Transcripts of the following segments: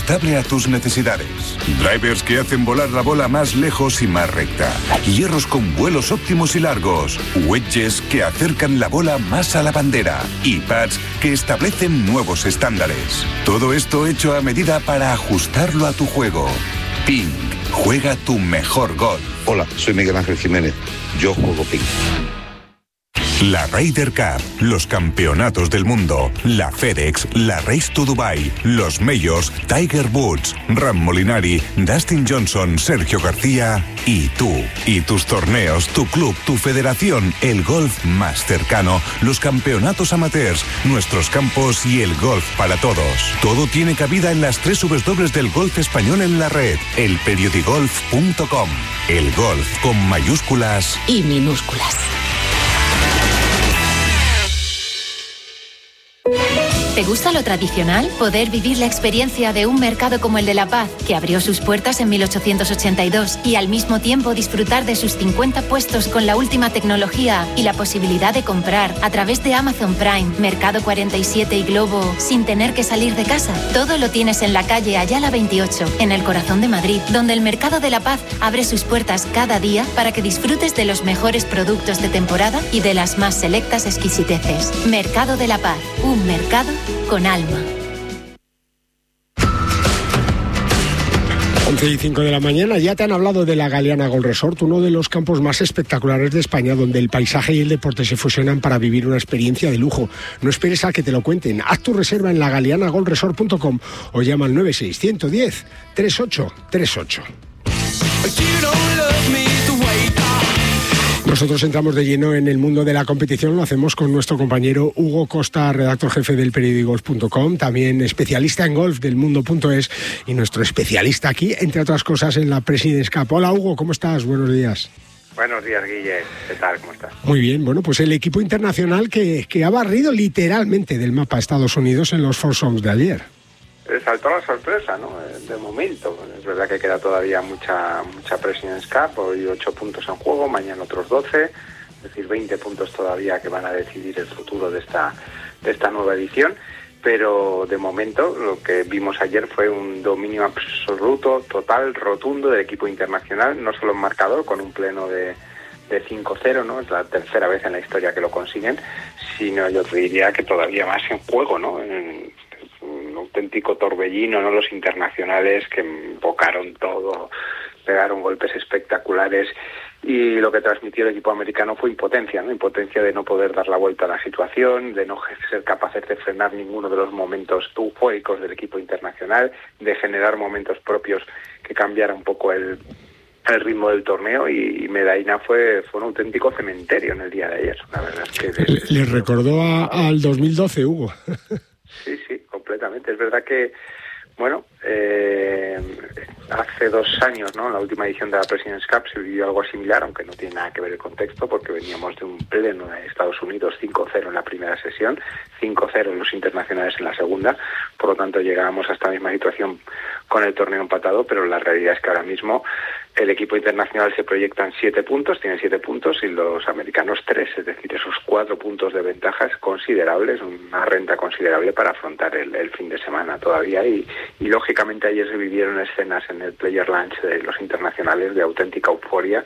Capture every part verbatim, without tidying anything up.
ajustable a tus necesidades. Drivers que hacen volar la bola más lejos y más recta. Hierros con vuelos óptimos y largos. Wedges que acercan la bola más a la bandera. Y pads que establecen nuevos estándares. Todo esto hecho a medida para ajustarlo a tu juego. Ping. Juega tu mejor golf. Hola, soy Miguel Ángel Jiménez. Yo juego Ping. La Ryder Cup, los campeonatos del mundo, la FedEx, la Race to Dubai, los Majors, Tiger Woods, Ram Molinari, Dustin Johnson, Sergio García y tú. Y tus torneos, tu club, tu federación, el golf más cercano, los campeonatos amateurs, nuestros campos y el golf para todos. Todo tiene cabida en las tres W del golf español en la red, el periodigolf punto com. El golf con mayúsculas y minúsculas. ¿Te gusta lo tradicional? Poder vivir la experiencia de un mercado como el de La Paz, que abrió sus puertas en mil ochocientos ochenta y dos, y al mismo tiempo disfrutar de sus cincuenta puestos con la última tecnología y la posibilidad de comprar a través de Amazon Prime, Mercado cuarenta y siete y Globo sin tener que salir de casa. Todo lo tienes en la calle Ayala veintiocho, en el corazón de Madrid, donde el Mercado de La Paz abre sus puertas cada día para que disfrutes de los mejores productos de temporada y de las más selectas exquisiteces. Mercado de La Paz, un mercado con alma. once y cinco de la mañana, ya te han hablado de la Galeana Golf Resort, uno de los campos más espectaculares de España, donde el paisaje y el deporte se fusionan para vivir una experiencia de lujo. No esperes a que te lo cuenten. Haz tu reserva en la galeana golf resort punto com o llama al nueve seis uno uno cero, tres ocho tres ocho. Nosotros entramos de lleno en el mundo de la competición, lo hacemos con nuestro compañero Hugo Costa, redactor jefe del periodigolf punto com, también especialista en golf del mundo punto es y nuestro especialista aquí, entre otras cosas, en la Presidents Cup. Hola Hugo, ¿cómo estás? Buenos días. Buenos días, Guille. ¿Qué tal? ¿Cómo estás? Muy bien. Bueno, pues el equipo internacional que, que ha barrido literalmente del mapa a Estados Unidos en los foursomes de ayer. Saltó la sorpresa, ¿no? De momento. Es verdad que queda todavía mucha mucha Presidents Cup, hoy ocho puntos en juego, mañana otros doce, es decir, veinte puntos todavía que van a decidir el futuro de esta de esta nueva edición, pero de momento lo que vimos ayer fue un dominio absoluto, total, rotundo del equipo internacional, no solo en marcador, con un pleno de de cinco cero, ¿no? Es la tercera vez en la historia que lo consiguen, sino yo te diría que todavía más en juego, ¿no? En, un auténtico torbellino, ¿no? Los internacionales que invocaron todo, pegaron golpes espectaculares y lo que transmitió el equipo americano fue impotencia, ¿no? Impotencia de no poder dar la vuelta a la situación, de no ser capaces de frenar ninguno de los momentos eufóricos del equipo internacional, de generar momentos propios que cambiaran un poco el, el ritmo del torneo y, y Medina fue, fue un auténtico cementerio en el día de ayer. La verdad es que... Le, le recordó a, al dos mil doce, Hugo. Sí, sí, completamente. Es verdad que, bueno, eh, hace dos años, ¿no? En la última edición de la Presidents Cup se vivió algo similar, aunque no tiene nada que ver el contexto, porque veníamos de un pleno de Estados Unidos cinco cero en la primera sesión, cinco cero en los internacionales en la segunda, por lo tanto llegábamos a esta misma situación con el torneo empatado, pero la realidad es que ahora mismo el equipo internacional se proyecta en siete puntos, tiene siete puntos y los americanos tres, es decir, esos cuatro puntos de ventaja es considerable, es una renta considerable para afrontar el, el fin de semana todavía y, y lógicamente ayer se vivieron escenas en el Player Lunch de los internacionales de auténtica euforia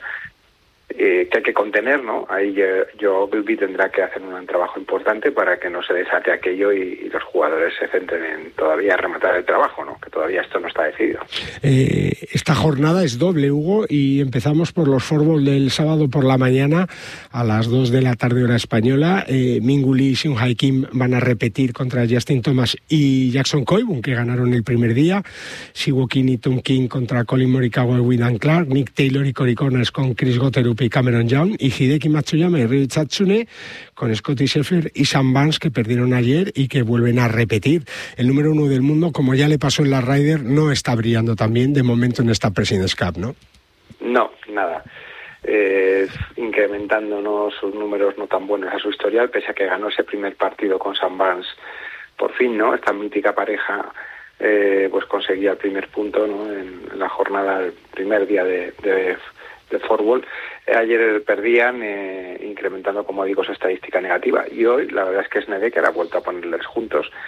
eh, que hay que contener, ¿no? Ahí Joe Ogilvy tendrá que hacer un trabajo importante para que no se desate aquello y, y los jugadores se centren en todavía rematar el trabajo, ¿no? Que todavía esto no está decidido. Eh, esta jornada es doble, Hugo, y empezamos por los fútbol del sábado por la mañana a las dos de la tarde hora española. Eh, Minwoo Lee y Seung-Hae Kim van a repetir contra Justin Thomas y Jackson Koibun, que ganaron el primer día. Siwoo Kim y Tom King contra Colin Morikawa y Wyndham Clark. Nick Taylor y Corey Connors con Chris Gotterup y Cameron Young, y Hideki Matsuyama y Ryo Hatsune con Scottie Scheffler y Sam Burns, que perdieron ayer y que vuelven a repetir. El número uno del mundo, como ya le pasó en la Ryder, no está brillando también de momento en esta Presidents Cup, ¿no? No, nada. Eh, incrementando, ¿no?, sus números no tan buenos a su historial, pese a que ganó ese primer partido con Sam Burns. Por fin, ¿no?, esta mítica pareja eh, pues conseguía el primer punto, ¿no?, en la jornada, el primer día de... de de fútbol. Eh, ayer perdían, eh, incrementando, como digo, su estadística negativa. Y hoy, la verdad es que es Nede que ha vuelto a ponerles juntos.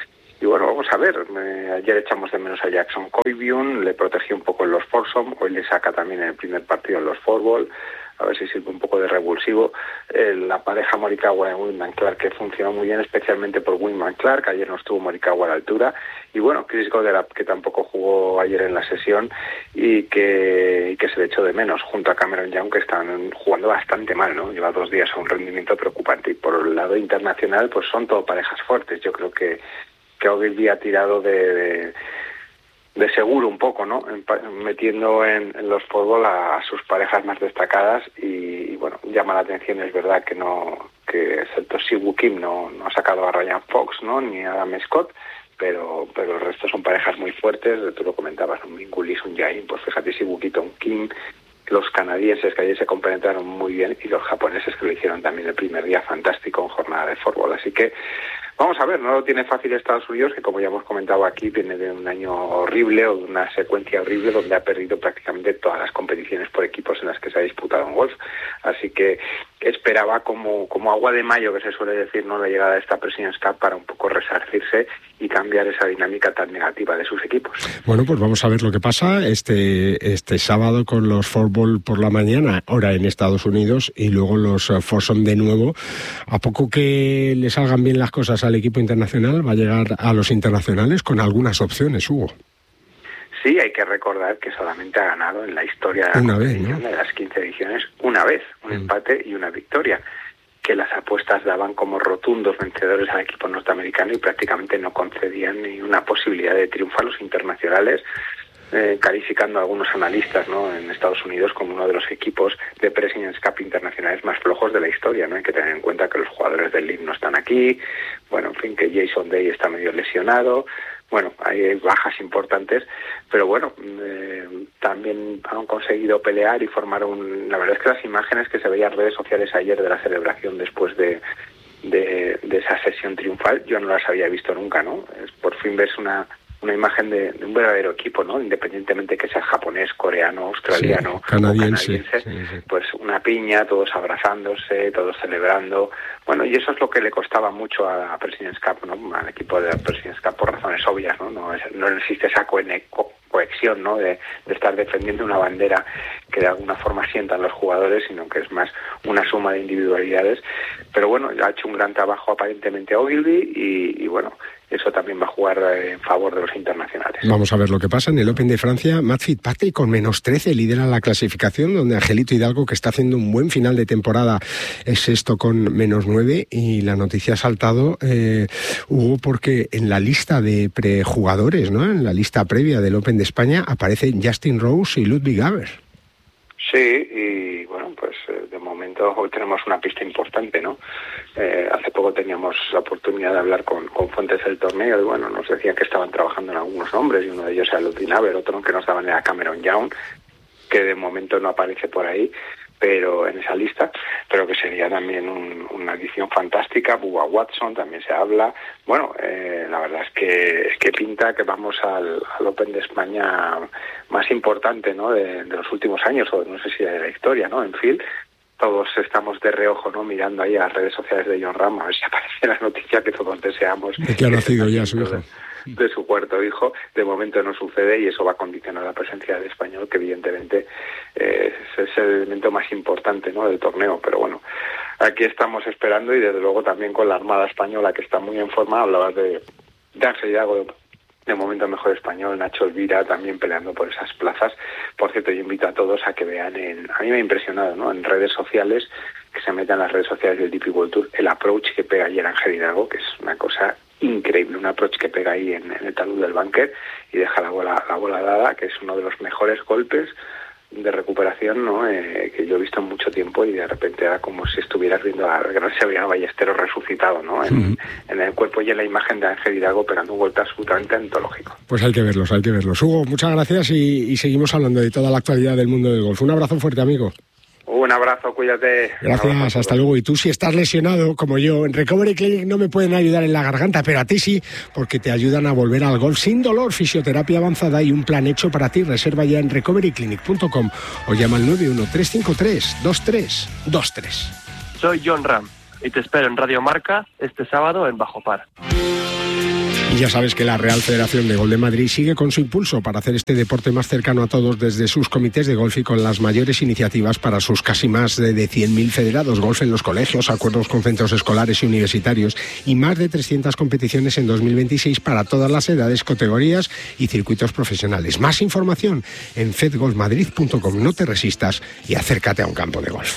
y bueno, vamos a ver, eh, ayer echamos de menos a Jackson Koibyun, le protegió un poco en los foursome, hoy le saca también en el primer partido en los fourball, a ver si sirve un poco de revulsivo. Eh, la pareja Morikawa y Wyndham Clark, que funcionó muy bien, especialmente por Wyndham Clark, ayer no estuvo Morikawa a la altura, y bueno, Chris Goddard, que tampoco jugó ayer en la sesión y que, y que se le echó de menos, junto a Cameron Young, que están jugando bastante mal, ¿no? Lleva dos días a un rendimiento preocupante, y por el lado internacional, pues son todo parejas fuertes. Yo creo que, que Ogilvy ha tirado de... de de seguro un poco, ¿no? Metiendo en, en los fútbol a, a sus parejas más destacadas y, y bueno, llama la atención, es verdad que no, que excepto Siwoo Kim no, no ha sacado a Ryan Fox, ¿no? Ni a Adam Scott, pero pero el resto son parejas muy fuertes, tú lo comentabas, un Mingulis, un Jain, pues fíjate, Siwoo Kim, los canadienses que ayer se compenetraron muy bien y los japoneses que lo hicieron también el primer día fantástico en jornada de fútbol, así que vamos a ver, no lo tiene fácil Estados Unidos, que como ya hemos comentado aquí, viene de un año horrible o de una secuencia horrible donde ha perdido prácticamente todas las competiciones por equipos en las que se ha disputado en golf. Así que esperaba como, como agua de mayo, que se suele decir, no la llegada de esta President's Cup para un poco resarcirse y cambiar esa dinámica tan negativa de sus equipos. Bueno, pues vamos a ver lo que pasa este, este sábado con los fourball por la mañana, hora en Estados Unidos, y luego los uh, foursome de nuevo. A poco que le salgan bien las cosas al equipo internacional, va a llegar a los internacionales con algunas opciones, Hugo. Sí, hay que recordar que solamente ha ganado en la historia de, la vez, ¿no? de las quince ediciones una vez, un mm. empate y una victoria, que las apuestas daban como rotundos vencedores al equipo norteamericano y prácticamente no concedían ni una posibilidad de triunfo a los internacionales, eh, calificando a algunos analistas, ¿no?, en Estados Unidos como uno de los equipos de President's Cup internacionales más flojos de la historia, ¿no? Hay que tener en cuenta que los jugadores del League no están aquí, bueno, en fin, que Jason Day está medio lesionado. Bueno, hay bajas importantes, pero bueno, eh, también han conseguido pelear y formar un... La verdad es que las imágenes que se veían en redes sociales ayer de la celebración después de, de, de esa sesión triunfal, yo no las había visto nunca, ¿no? Es, por fin ves una, una imagen de, de un verdadero equipo, ¿no? Independientemente que sea japonés, coreano, australiano, sí, canadiense, o canadiense, sí, sí. Pues una piña, todos abrazándose, todos celebrando. Bueno, y eso es lo que le costaba mucho a la President's Cup, ¿no?, al equipo de la President's Cup, por razones obvias, ¿no? No, es, no existe esa co cohesión, ¿no?, de, de estar defendiendo una bandera que de alguna forma sientan los jugadores, sino que es más una suma de individualidades. Pero bueno, ha hecho un gran trabajo aparentemente Ogilvy y, y bueno, eso también va a jugar en favor de los internacionales. Vamos a ver lo que pasa en el Open de Francia. Matt Fitzpatrick con menos trece lidera la clasificación, donde Angelito Hidalgo, que está haciendo un buen final de temporada, es sexto con menos nueve. Y la noticia ha saltado, eh, Hugo, porque en la lista de prejugadores, ¿no?, en la lista previa del Open de España, aparecen Justin Rose y Ludwig Haber. Sí, y bueno, pues eh, de momento hoy tenemos una pista importante, ¿no? Eh, hace poco teníamos la oportunidad de hablar con, con fuentes del torneo y bueno, nos decían que estaban trabajando en algunos nombres y uno de ellos era Ludwig Haber, otro que nos daban era Cameron Young, que de momento no aparece por ahí, pero en esa lista, pero que sería también un, una adición fantástica. Bubba Watson también se habla. Bueno, eh, la verdad es que es que pinta que vamos al, al Open de España más importante, ¿no?, de, de los últimos años, o no sé si de la historia, ¿no? En fin, todos estamos de reojo, ¿no?, mirando ahí a las redes sociales de Jon Rahm a ver si aparece la noticia que todos deseamos. ¿De que ha nacido ya su hijo? De su cuarto hijo. De momento no sucede y eso va a condicionar la presencia del español, que evidentemente eh, es el elemento más importante, ¿no?, del torneo. Pero bueno, aquí estamos esperando y desde luego también con la Armada Española, que está muy en forma. Hablabas de, de Ángel Hidalgo, de momento el mejor español, Nacho Elvira también peleando por esas plazas. Por cierto, yo invito a todos a que vean, en, a mí me ha impresionado, ¿no?, en redes sociales, que se metan en las redes sociales del D P World Tour, el approach que pega ayer Ángel Hidalgo, que es una cosa increíble, un approach que pega ahí en, en el talud del bunker y deja la bola, la bola dada, que es uno de los mejores golpes de recuperación, ¿no?, eh, que yo he visto en mucho tiempo, y de repente era como si estuvieras viendo a Gran Sebastián Ballesteros resucitado, ¿no?, en, mm. en el cuerpo y en la imagen de Ángel Hidalgo pegando un golpe absolutamente antológico. Pues hay que verlos, hay que verlos. Hugo, muchas gracias y, y seguimos hablando de toda la actualidad del mundo del golf. Un abrazo fuerte, amigo. Un abrazo, cuídate. Gracias, hasta luego. Y tú, si estás lesionado, como yo, en Recovery Clinic no me pueden ayudar en la garganta, pero a ti sí, porque te ayudan a volver al golf sin dolor, fisioterapia avanzada y un plan hecho para ti. Reserva ya en recovery clinic punto com o llama al nueve uno tres cinco tres dos tres dos tres. Soy Jon Rahm y te espero en Radio Marca este sábado en Bajo Par. Y ya sabes que la Real Federación de Golf de Madrid sigue con su impulso para hacer este deporte más cercano a todos desde sus comités de golf y con las mayores iniciativas para sus casi más de cien mil federados. Golf en los colegios, acuerdos con centros escolares y universitarios y más de trescientas competiciones en dos mil veintiséis para todas las edades, categorías y circuitos profesionales. Más información en fed golf madrid punto com. No te resistas y acércate a un campo de golf.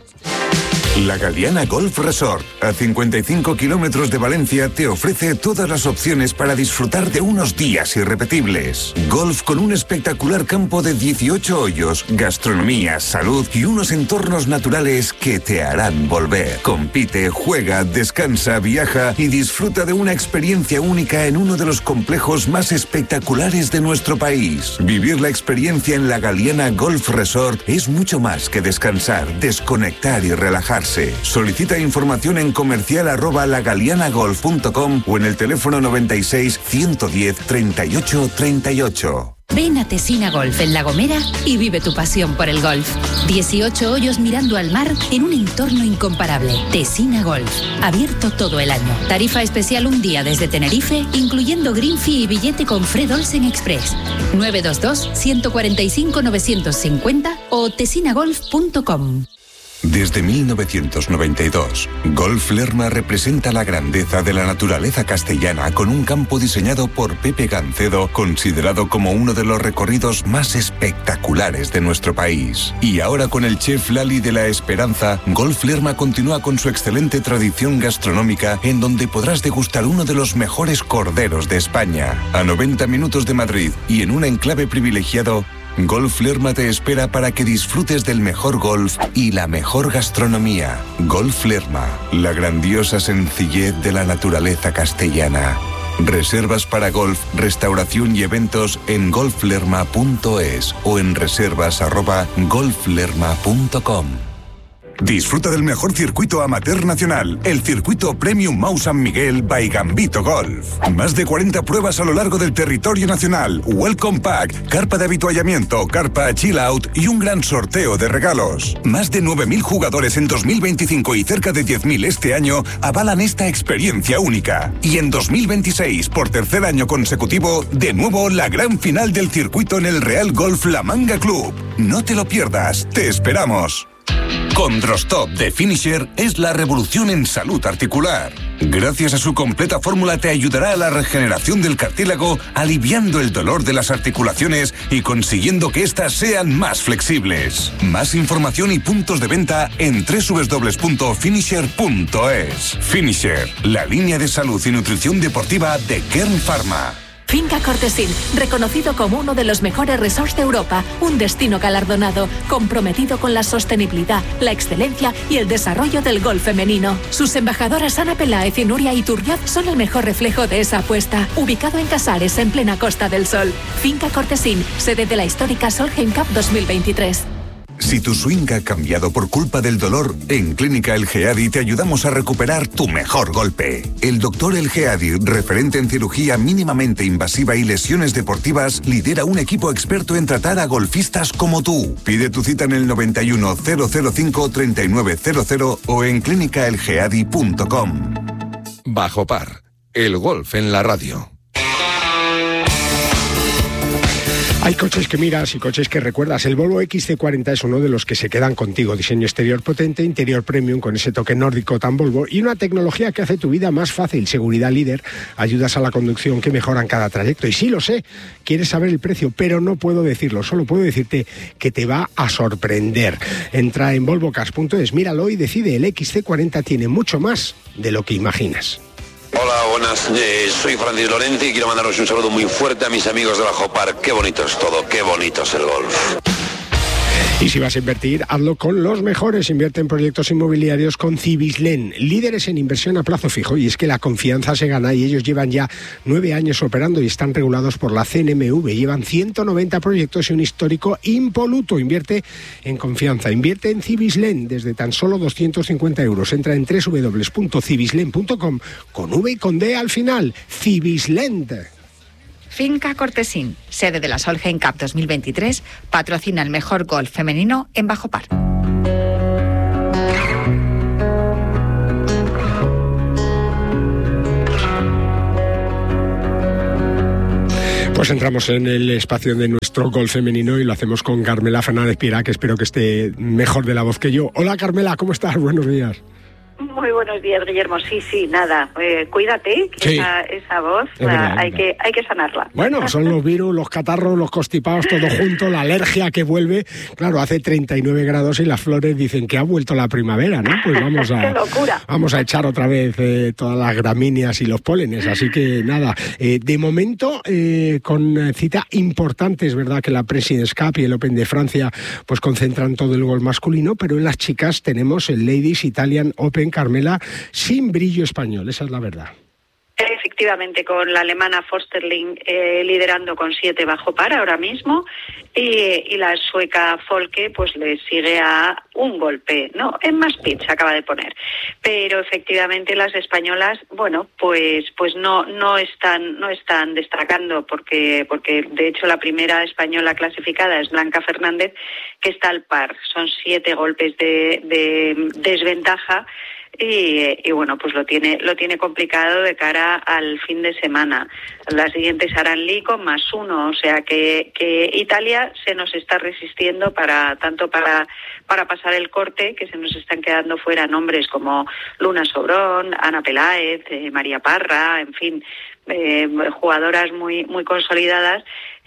La Galiana Golf Resort, a cincuenta y cinco kilómetros de Valencia, te ofrece todas las opciones para disfrutar de unos días irrepetibles. Golf con un espectacular campo de dieciocho hoyos, gastronomía, salud y unos entornos naturales que te harán volver. Compite, juega, descansa, viaja y disfruta de una experiencia única en uno de los complejos más espectaculares de nuestro país. Vivir la experiencia en la Galiana Golf Resort es mucho más que descansar, desconectar y relajar. Solicita información en comercial arroba lagalianagolf punto com o en el teléfono noventa y seis, ciento diez, treinta y ocho, treinta y ocho. Ven a Tesina Golf en La Gomera y vive tu pasión por el golf. dieciocho hoyos mirando al mar en un entorno incomparable. Tesina Golf, abierto todo el año. Tarifa especial un día desde Tenerife, incluyendo green fee y billete con Fred Olsen Express. nueve dos dos, uno cuatro cinco, nueve cinco cero o tesinagolf punto com. Desde mil novecientos noventa y dos, Golf Lerma representa la grandeza de la naturaleza castellana con un campo diseñado por Pepe Gancedo, considerado como uno de los recorridos más espectaculares de nuestro país. Y ahora con el chef Lali de la Esperanza, Golf Lerma continúa con su excelente tradición gastronómica en donde podrás degustar uno de los mejores corderos de España. A noventa minutos de Madrid y en un enclave privilegiado, Golf Lerma te espera para que disfrutes del mejor golf y la mejor gastronomía. Golf Lerma, la grandiosa sencillez de la naturaleza castellana. Reservas para golf, restauración y eventos en golf lerma punto es o en reservas arroba golf lerma punto com. Disfruta del mejor circuito amateur nacional, el circuito Premium Mau San Miguel by Gambito Golf. Más de cuarenta pruebas a lo largo del territorio nacional, Welcome Pack, carpa de habituallamiento, carpa Chill Out y un gran sorteo de regalos. Más de nueve mil jugadores en dos mil veinticinco y cerca de diez mil este año avalan esta experiencia única. Y en dos mil veintiséis, por tercer año consecutivo, de nuevo la gran final del circuito en el Real Golf La Manga Club. No te lo pierdas, te esperamos. Condrostop de Finisher es la revolución en salud articular. Gracias a su completa fórmula te ayudará a la regeneración del cartílago, aliviando el dolor de las articulaciones y consiguiendo que éstas sean más flexibles. Más información y puntos de venta en doble u doble u doble u punto finisher punto es. Finisher, la línea de salud y nutrición deportiva de Kern Pharma. Finca Cortesín, reconocido como uno de los mejores resorts de Europa, un destino galardonado, comprometido con la sostenibilidad, la excelencia y el desarrollo del golf femenino. Sus embajadoras Ana Peláez y Nuria Iturriaz son el mejor reflejo de esa apuesta. Ubicado en Casares, en plena Costa del Sol. Finca Cortesín, sede de la histórica Solheim Cup dos mil veintitrés. Si tu swing ha cambiado por culpa del dolor, en Clínica El Geadi te ayudamos a recuperar tu mejor golpe. El doctor El Geadi, referente en cirugía mínimamente invasiva y lesiones deportivas, lidera un equipo experto en tratar a golfistas como tú. Pide tu cita en el noventa y uno, cero cero cinco, treinta y nueve cero cero o en clínica el geadi punto com. Bajo par, el golf en la radio. Hay coches que miras y coches que recuerdas. El Volvo equis ce cuarenta es uno de los que se quedan contigo. Diseño exterior potente, interior premium con ese toque nórdico tan Volvo y una tecnología que hace tu vida más fácil. Seguridad líder, ayudas a la conducción que mejoran cada trayecto. Y sí lo sé, quieres saber el precio, pero no puedo decirlo. Solo puedo decirte que te va a sorprender. Entra en volvo cars punto es, míralo y decide. El equis ce cuarenta tiene mucho más de lo que imaginas. Hola, buenas, eh, soy Francis Lorente y quiero mandaros un saludo muy fuerte a mis amigos de Bajo Par. Qué bonito es todo, qué bonito es el golf. Y si vas a invertir, hazlo con los mejores. Invierte en proyectos inmobiliarios con Cibislen, líderes en inversión a plazo fijo. Y es que la confianza se gana y ellos llevan ya nueve años operando y están regulados por la C N M V. Llevan ciento noventa proyectos y un histórico impoluto. Invierte en confianza, invierte en Cibislen desde tan solo doscientos cincuenta euros. Entra en doble u doble u doble u punto cibislen punto com con V y con D al final. Cibislen. Finca Cortesín, sede de la Solheim Cup dos mil veintitrés, patrocina el mejor golf femenino en Bajo Par. Pues entramos en el espacio de nuestro golf femenino y lo hacemos con Carmela Fernández Piera, que espero que esté mejor de la voz que yo. Hola Carmela, ¿cómo estás? Buenos días. Muy buenos días, Guillermo. Sí, sí, nada. Eh, cuídate, que sí. esa, esa voz la, verdad, hay, que, hay que sanarla. Bueno, son los virus, los catarros, los constipados, todo junto, la alergia que vuelve. Claro, hace treinta y nueve grados y las flores dicen que ha vuelto la primavera, ¿no? Pues vamos a, ¡qué locura! Vamos a echar otra vez eh, todas las gramíneas y los pólenes. Así que nada, eh, de momento eh, con cita importante, es verdad que la Presidents Cup y el Open de Francia pues concentran todo el golf masculino, pero en las chicas tenemos el Ladies Italian Open, Carmela, sin brillo español, esa es la verdad. Efectivamente, con la alemana Fosterling eh, liderando con siete bajo par ahora mismo y, y la sueca Folke pues le sigue a un golpe, ¿no? En más pitch acaba de poner. Pero efectivamente las españolas, bueno, pues pues no no están no están destacando porque porque de hecho la primera española clasificada es Blanca Fernández, que está al par. Son siete golpes de, de desventaja. Y, y bueno, pues lo tiene lo tiene complicado de cara al fin de semana. La siguiente es Aran Lee con más uno, o sea que, que Italia se nos está resistiendo para tanto para para pasar el corte, que se nos están quedando fuera nombres como Luna Sobrón, Ana Peláez, eh, María Parra, en fin, eh, jugadoras muy muy consolidadas.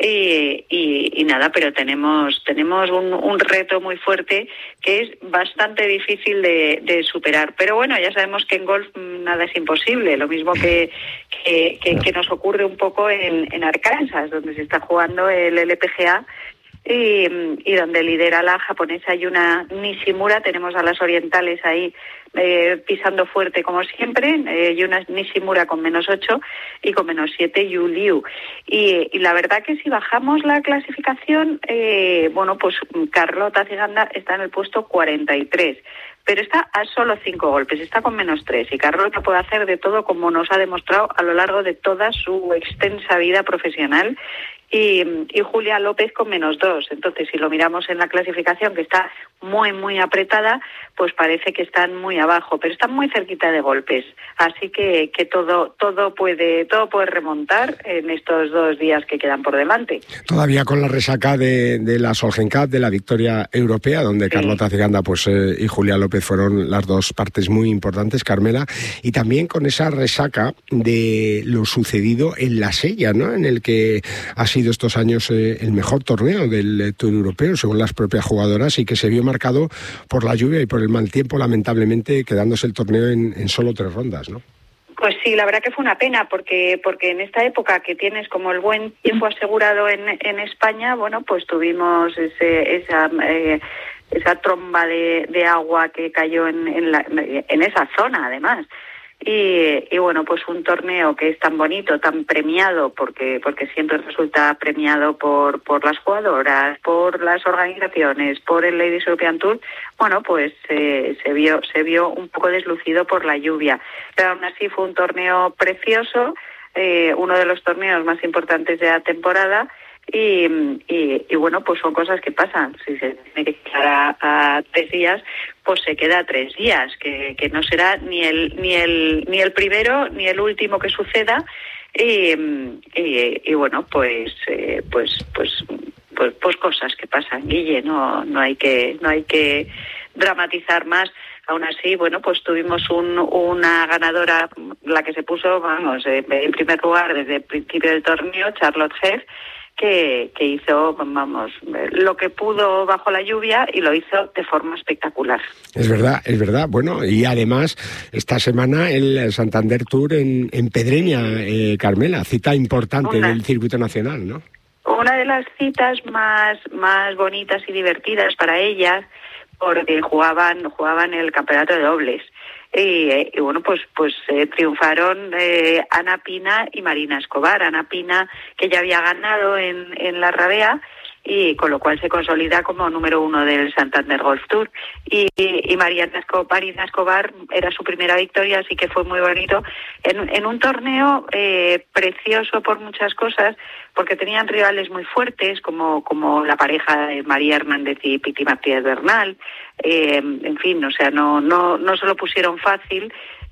Y, y, y nada, pero tenemos tenemos un, un reto muy fuerte que es bastante difícil de, de superar. Pero bueno, ya sabemos que en golf nada es imposible, lo mismo que que, que, que nos ocurre un poco en, en Arkansas, donde se está jugando el L P G A y, y donde lidera la japonesa Yuna Nishimura. Tenemos a las orientales ahí eh, pisando fuerte como siempre, eh, Yuna Nishimura con menos ocho y con menos siete Yu Liu. Y, y la verdad que si bajamos la clasificación, eh, bueno, pues Carlota Ciganda está en el puesto cuarenta y tres. Pero está a solo cinco golpes, está con menos tres, y Carlota puede hacer de todo como nos ha demostrado a lo largo de toda su extensa vida profesional, y, y Julia López con menos dos. Entonces, si lo miramos en la clasificación, que está muy, muy apretada, pues parece que están muy abajo, pero están muy cerquita de golpes. Así que, que todo, todo puede, todo puede remontar en estos dos días que quedan por delante. Todavía con la resaca de, de la Solheim Cup, de la victoria europea, donde sí. Carlota Ciganda pues, eh, y Julia López fueron las dos partes muy importantes, Carmela, y también con esa resaca de lo sucedido en La Sella, ¿no? En el que ha sido estos años eh, el mejor torneo del eh, Tour Europeo, según las propias jugadoras, y que se vio marcado por la lluvia y por el mal tiempo, lamentablemente quedándose el torneo en, en solo tres rondas, ¿no? Pues sí, la verdad que fue una pena, porque porque en esta época que tienes como el buen tiempo asegurado en, en España, bueno, pues tuvimos ese, esa eh, esa tromba de, de agua que cayó en, en, la, en esa zona, además. Y, y bueno, pues un torneo que es tan bonito, tan premiado, porque porque siempre resulta premiado por por las jugadoras, por las organizaciones, por el Ladies European Tour, bueno, pues eh, se vio se vio un poco deslucido por la lluvia. Pero aún así fue un torneo precioso, eh, uno de los torneos más importantes de la temporada. Y, y, y bueno, pues son cosas que pasan. Si se tiene que quedar a, a tres días, pues se queda a tres días, que, que no será ni el ni el ni el primero ni el último que suceda. Y, y, y bueno, pues eh, pues pues pues pues cosas que pasan, Guille. No no hay que no hay que dramatizar más. Aún así, bueno, pues tuvimos un, una ganadora, la que se puso, vamos, eh, en primer lugar desde el principio del torneo, Charlotte Heff, que, que hizo, vamos, lo que pudo bajo la lluvia y lo hizo de forma espectacular. Es verdad, es verdad. Bueno, y además esta semana el Santander Tour en, en Pedreña, eh, Carmela, cita importante una, del circuito nacional, ¿no? Una de las citas más, más bonitas y divertidas para ellas, porque jugaban jugaban el campeonato de dobles. Y, y bueno, pues pues eh, triunfaron eh, Ana Pina y Marina Escobar. Ana Pina, que ya había ganado en, en la Rabea, y con lo cual se consolida como número uno del Santander Golf Tour. Y, y Mariana Escobar, Marina Escobar era su primera victoria, así que fue muy bonito. En, en un torneo eh, precioso por muchas cosas, porque tenían rivales muy fuertes, como como la pareja de María Hernández y Piti Martínez Bernal. Eh, en fin, o sea, no no no se lo pusieron fácil.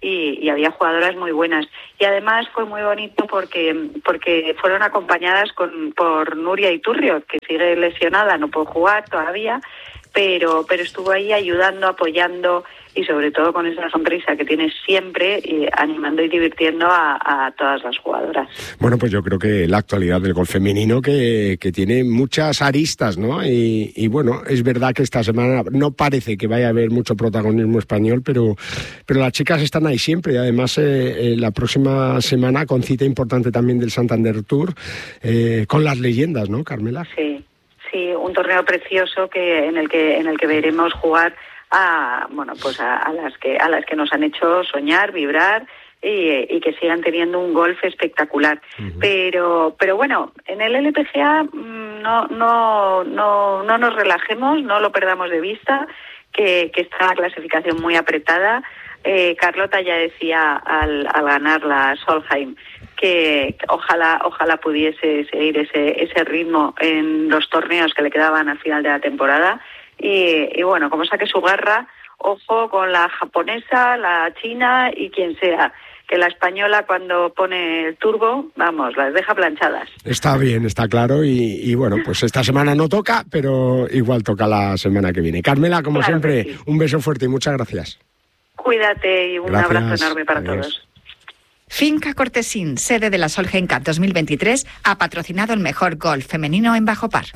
y, y había jugadoras muy buenas. Y además fue muy bonito porque porque fueron acompañadas con por Nuria Iturrio, que sigue lesionada, no puede jugar todavía, pero pero estuvo ahí ayudando, apoyando y sobre todo con esa sonrisa que tiene siempre, y animando y divirtiendo a, a todas las jugadoras. Bueno, pues yo creo que la actualidad del golf femenino que, que tiene muchas aristas, ¿no? Y, y bueno, es verdad que esta semana no parece que vaya a haber mucho protagonismo español, pero, pero las chicas están ahí siempre, y además eh, eh, la próxima semana con cita importante también del Santander Tour, eh, con las leyendas, ¿no, Carmela? Sí, sí, un torneo precioso que en el que en el que veremos jugar a bueno pues a, a las que a las que nos han hecho soñar, vibrar y, y que sigan teniendo un golf espectacular. Uh-huh. Pero pero bueno, en el L P G A no no no no nos relajemos, no lo perdamos de vista, que, que está la clasificación muy apretada. Eh, Carlota ya decía al, al ganar la Solheim que ojalá ojalá pudiese seguir ese ese ritmo en los torneos que le quedaban al final de la temporada. Y, y bueno, como saque su garra, ojo con la japonesa, la china y quien sea, que la española cuando pone el turbo, vamos, las deja planchadas. Está bien, está claro, y, y bueno, pues esta semana no toca, pero igual toca la semana que viene. Carmela, como claro siempre, sí. Un beso fuerte y muchas gracias. Cuídate y un gracias. Abrazo enorme para Adiós. Todos. Finca Cortesín, sede de la Solheim Cup dos mil veintitrés, ha patrocinado el mejor golf femenino en Bajo Par.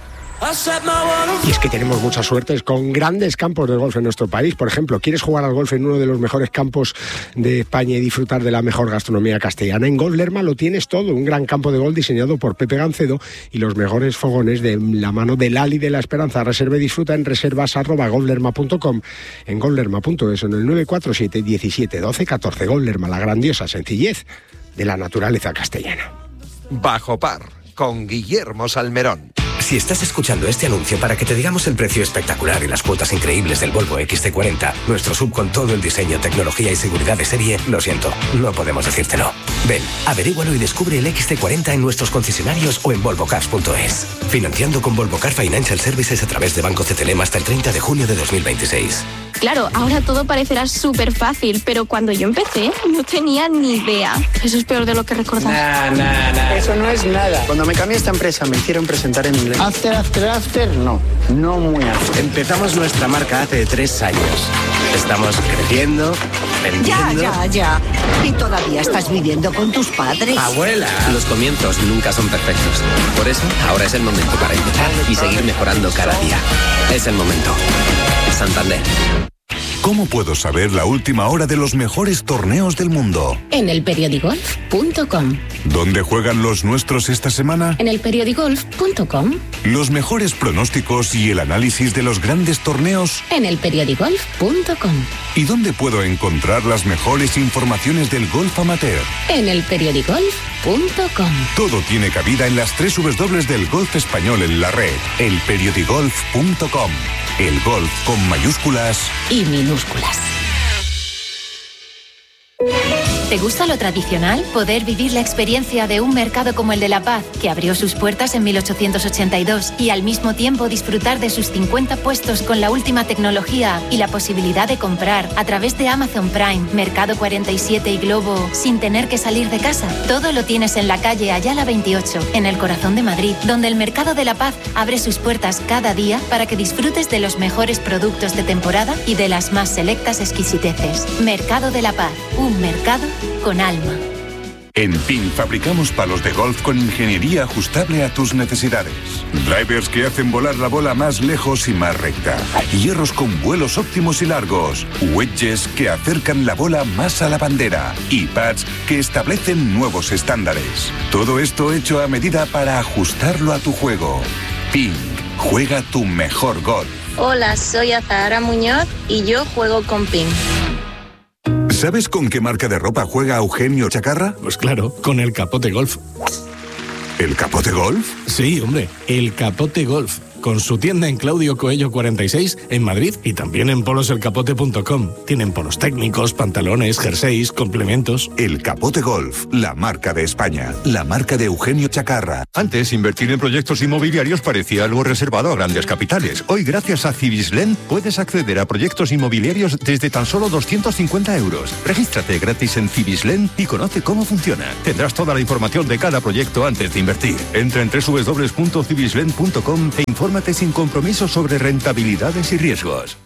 Y es que tenemos mucha suerte con grandes campos de golf en nuestro país. Por ejemplo, ¿quieres jugar al golf en uno de los mejores campos de España y disfrutar de la mejor gastronomía castellana? En Golf Lerma lo tienes todo, un gran campo de golf diseñado por Pepe Gancedo y los mejores fogones de la mano de Lali de la Esperanza. Reserva y disfruta en reservas arroba golflerma punto com, en golflerma punto es, en el nueve cuatro siete diecisiete doce catorce. Golf Lerma, la grandiosa sencillez de la naturaleza castellana. Bajo Par, con Guillermo Salmerón. Si estás escuchando este anuncio para que te digamos el precio espectacular y las cuotas increíbles del Volvo X C cuarenta, nuestro sub con todo el diseño, tecnología y seguridad de serie, lo siento, no podemos decírtelo. Ven, averígualo y descubre el X C cuarenta en nuestros concesionarios o en volvo cars punto es. Financiando con Volvo Car Financial Services a través de Banco C T L M hasta el treinta de junio de dos mil veintiséis. Claro, ahora todo parecerá súper fácil, pero cuando yo empecé no tenía ni idea. Eso es peor de lo que recordaba. Nah, nah, nah. Eso no es nada. Cuando me cambié a esta empresa me hicieron presentar en inglés. After, after, after, no. No muy after. Empezamos nuestra marca hace tres años. Estamos creciendo, vendiendo... Ya, ya, ya. ¿Y todavía estás viviendo con tus padres? ¡Abuela! Los comienzos nunca son perfectos. Por eso, ahora es el momento para empezar y seguir mejorando cada día. Es el momento. Santander. ¿Cómo puedo saber la última hora de los mejores torneos del mundo? En el periodigolf punto com. ¿Dónde juegan los nuestros esta semana? En el periodigolf punto com. Los mejores pronósticos y el análisis de los grandes torneos. En el periodigolf punto com. ¿Y dónde puedo encontrar las mejores informaciones del golf amateur? En el periodigolf punto com. Todo tiene cabida en las tres dobles del golf español en la red. el periodigolf punto com. El golf con mayúsculas y minúsculas. ¿Te gusta lo tradicional? Poder vivir la experiencia de un mercado como el de La Paz, que abrió sus puertas en mil ochocientos ochenta y dos, y al mismo tiempo disfrutar de sus cincuenta puestos con la última tecnología y la posibilidad de comprar a través de Amazon Prime, Mercado cuarenta y siete y Globo sin tener que salir de casa. Todo lo tienes en la calle Ayala veintiocho, en el corazón de Madrid, donde el Mercado de La Paz abre sus puertas cada día para que disfrutes de los mejores productos de temporada y de las más selectas exquisiteces. Mercado de La Paz, un mercado con alma. En P I N fabricamos palos de golf con ingeniería ajustable a tus necesidades. Drivers que hacen volar la bola más lejos y más recta. Hierros con vuelos óptimos y largos. Wedges que acercan la bola más a la bandera. Y pads que establecen nuevos estándares. Todo esto hecho a medida para ajustarlo a tu juego. P I N, juega tu mejor golf. Hola, soy Azahara Muñoz y yo juego con P I N. ¿Sabes con qué marca de ropa juega Eugenio Chacarra? Pues claro, con el Capote Golf. ¿El Capote Golf? Sí, hombre, el Capote Golf. con su tienda en Claudio Coello cuarenta y seis en Madrid y también en polos el capote punto com. Tienen polos técnicos, pantalones, jerseys, complementos. El Capote Golf, la marca de España, la marca de Eugenio Chacarra. Antes, invertir en proyectos inmobiliarios parecía algo reservado a grandes capitales. Hoy, gracias a Civislend, puedes acceder a proyectos inmobiliarios desde tan solo doscientos cincuenta euros. Regístrate gratis en Civislend y conoce cómo funciona. Tendrás toda la información de cada proyecto antes de invertir. Entra en doble u doble u doble u punto civislend punto com e infórmate sin compromiso sobre rentabilidades y riesgos.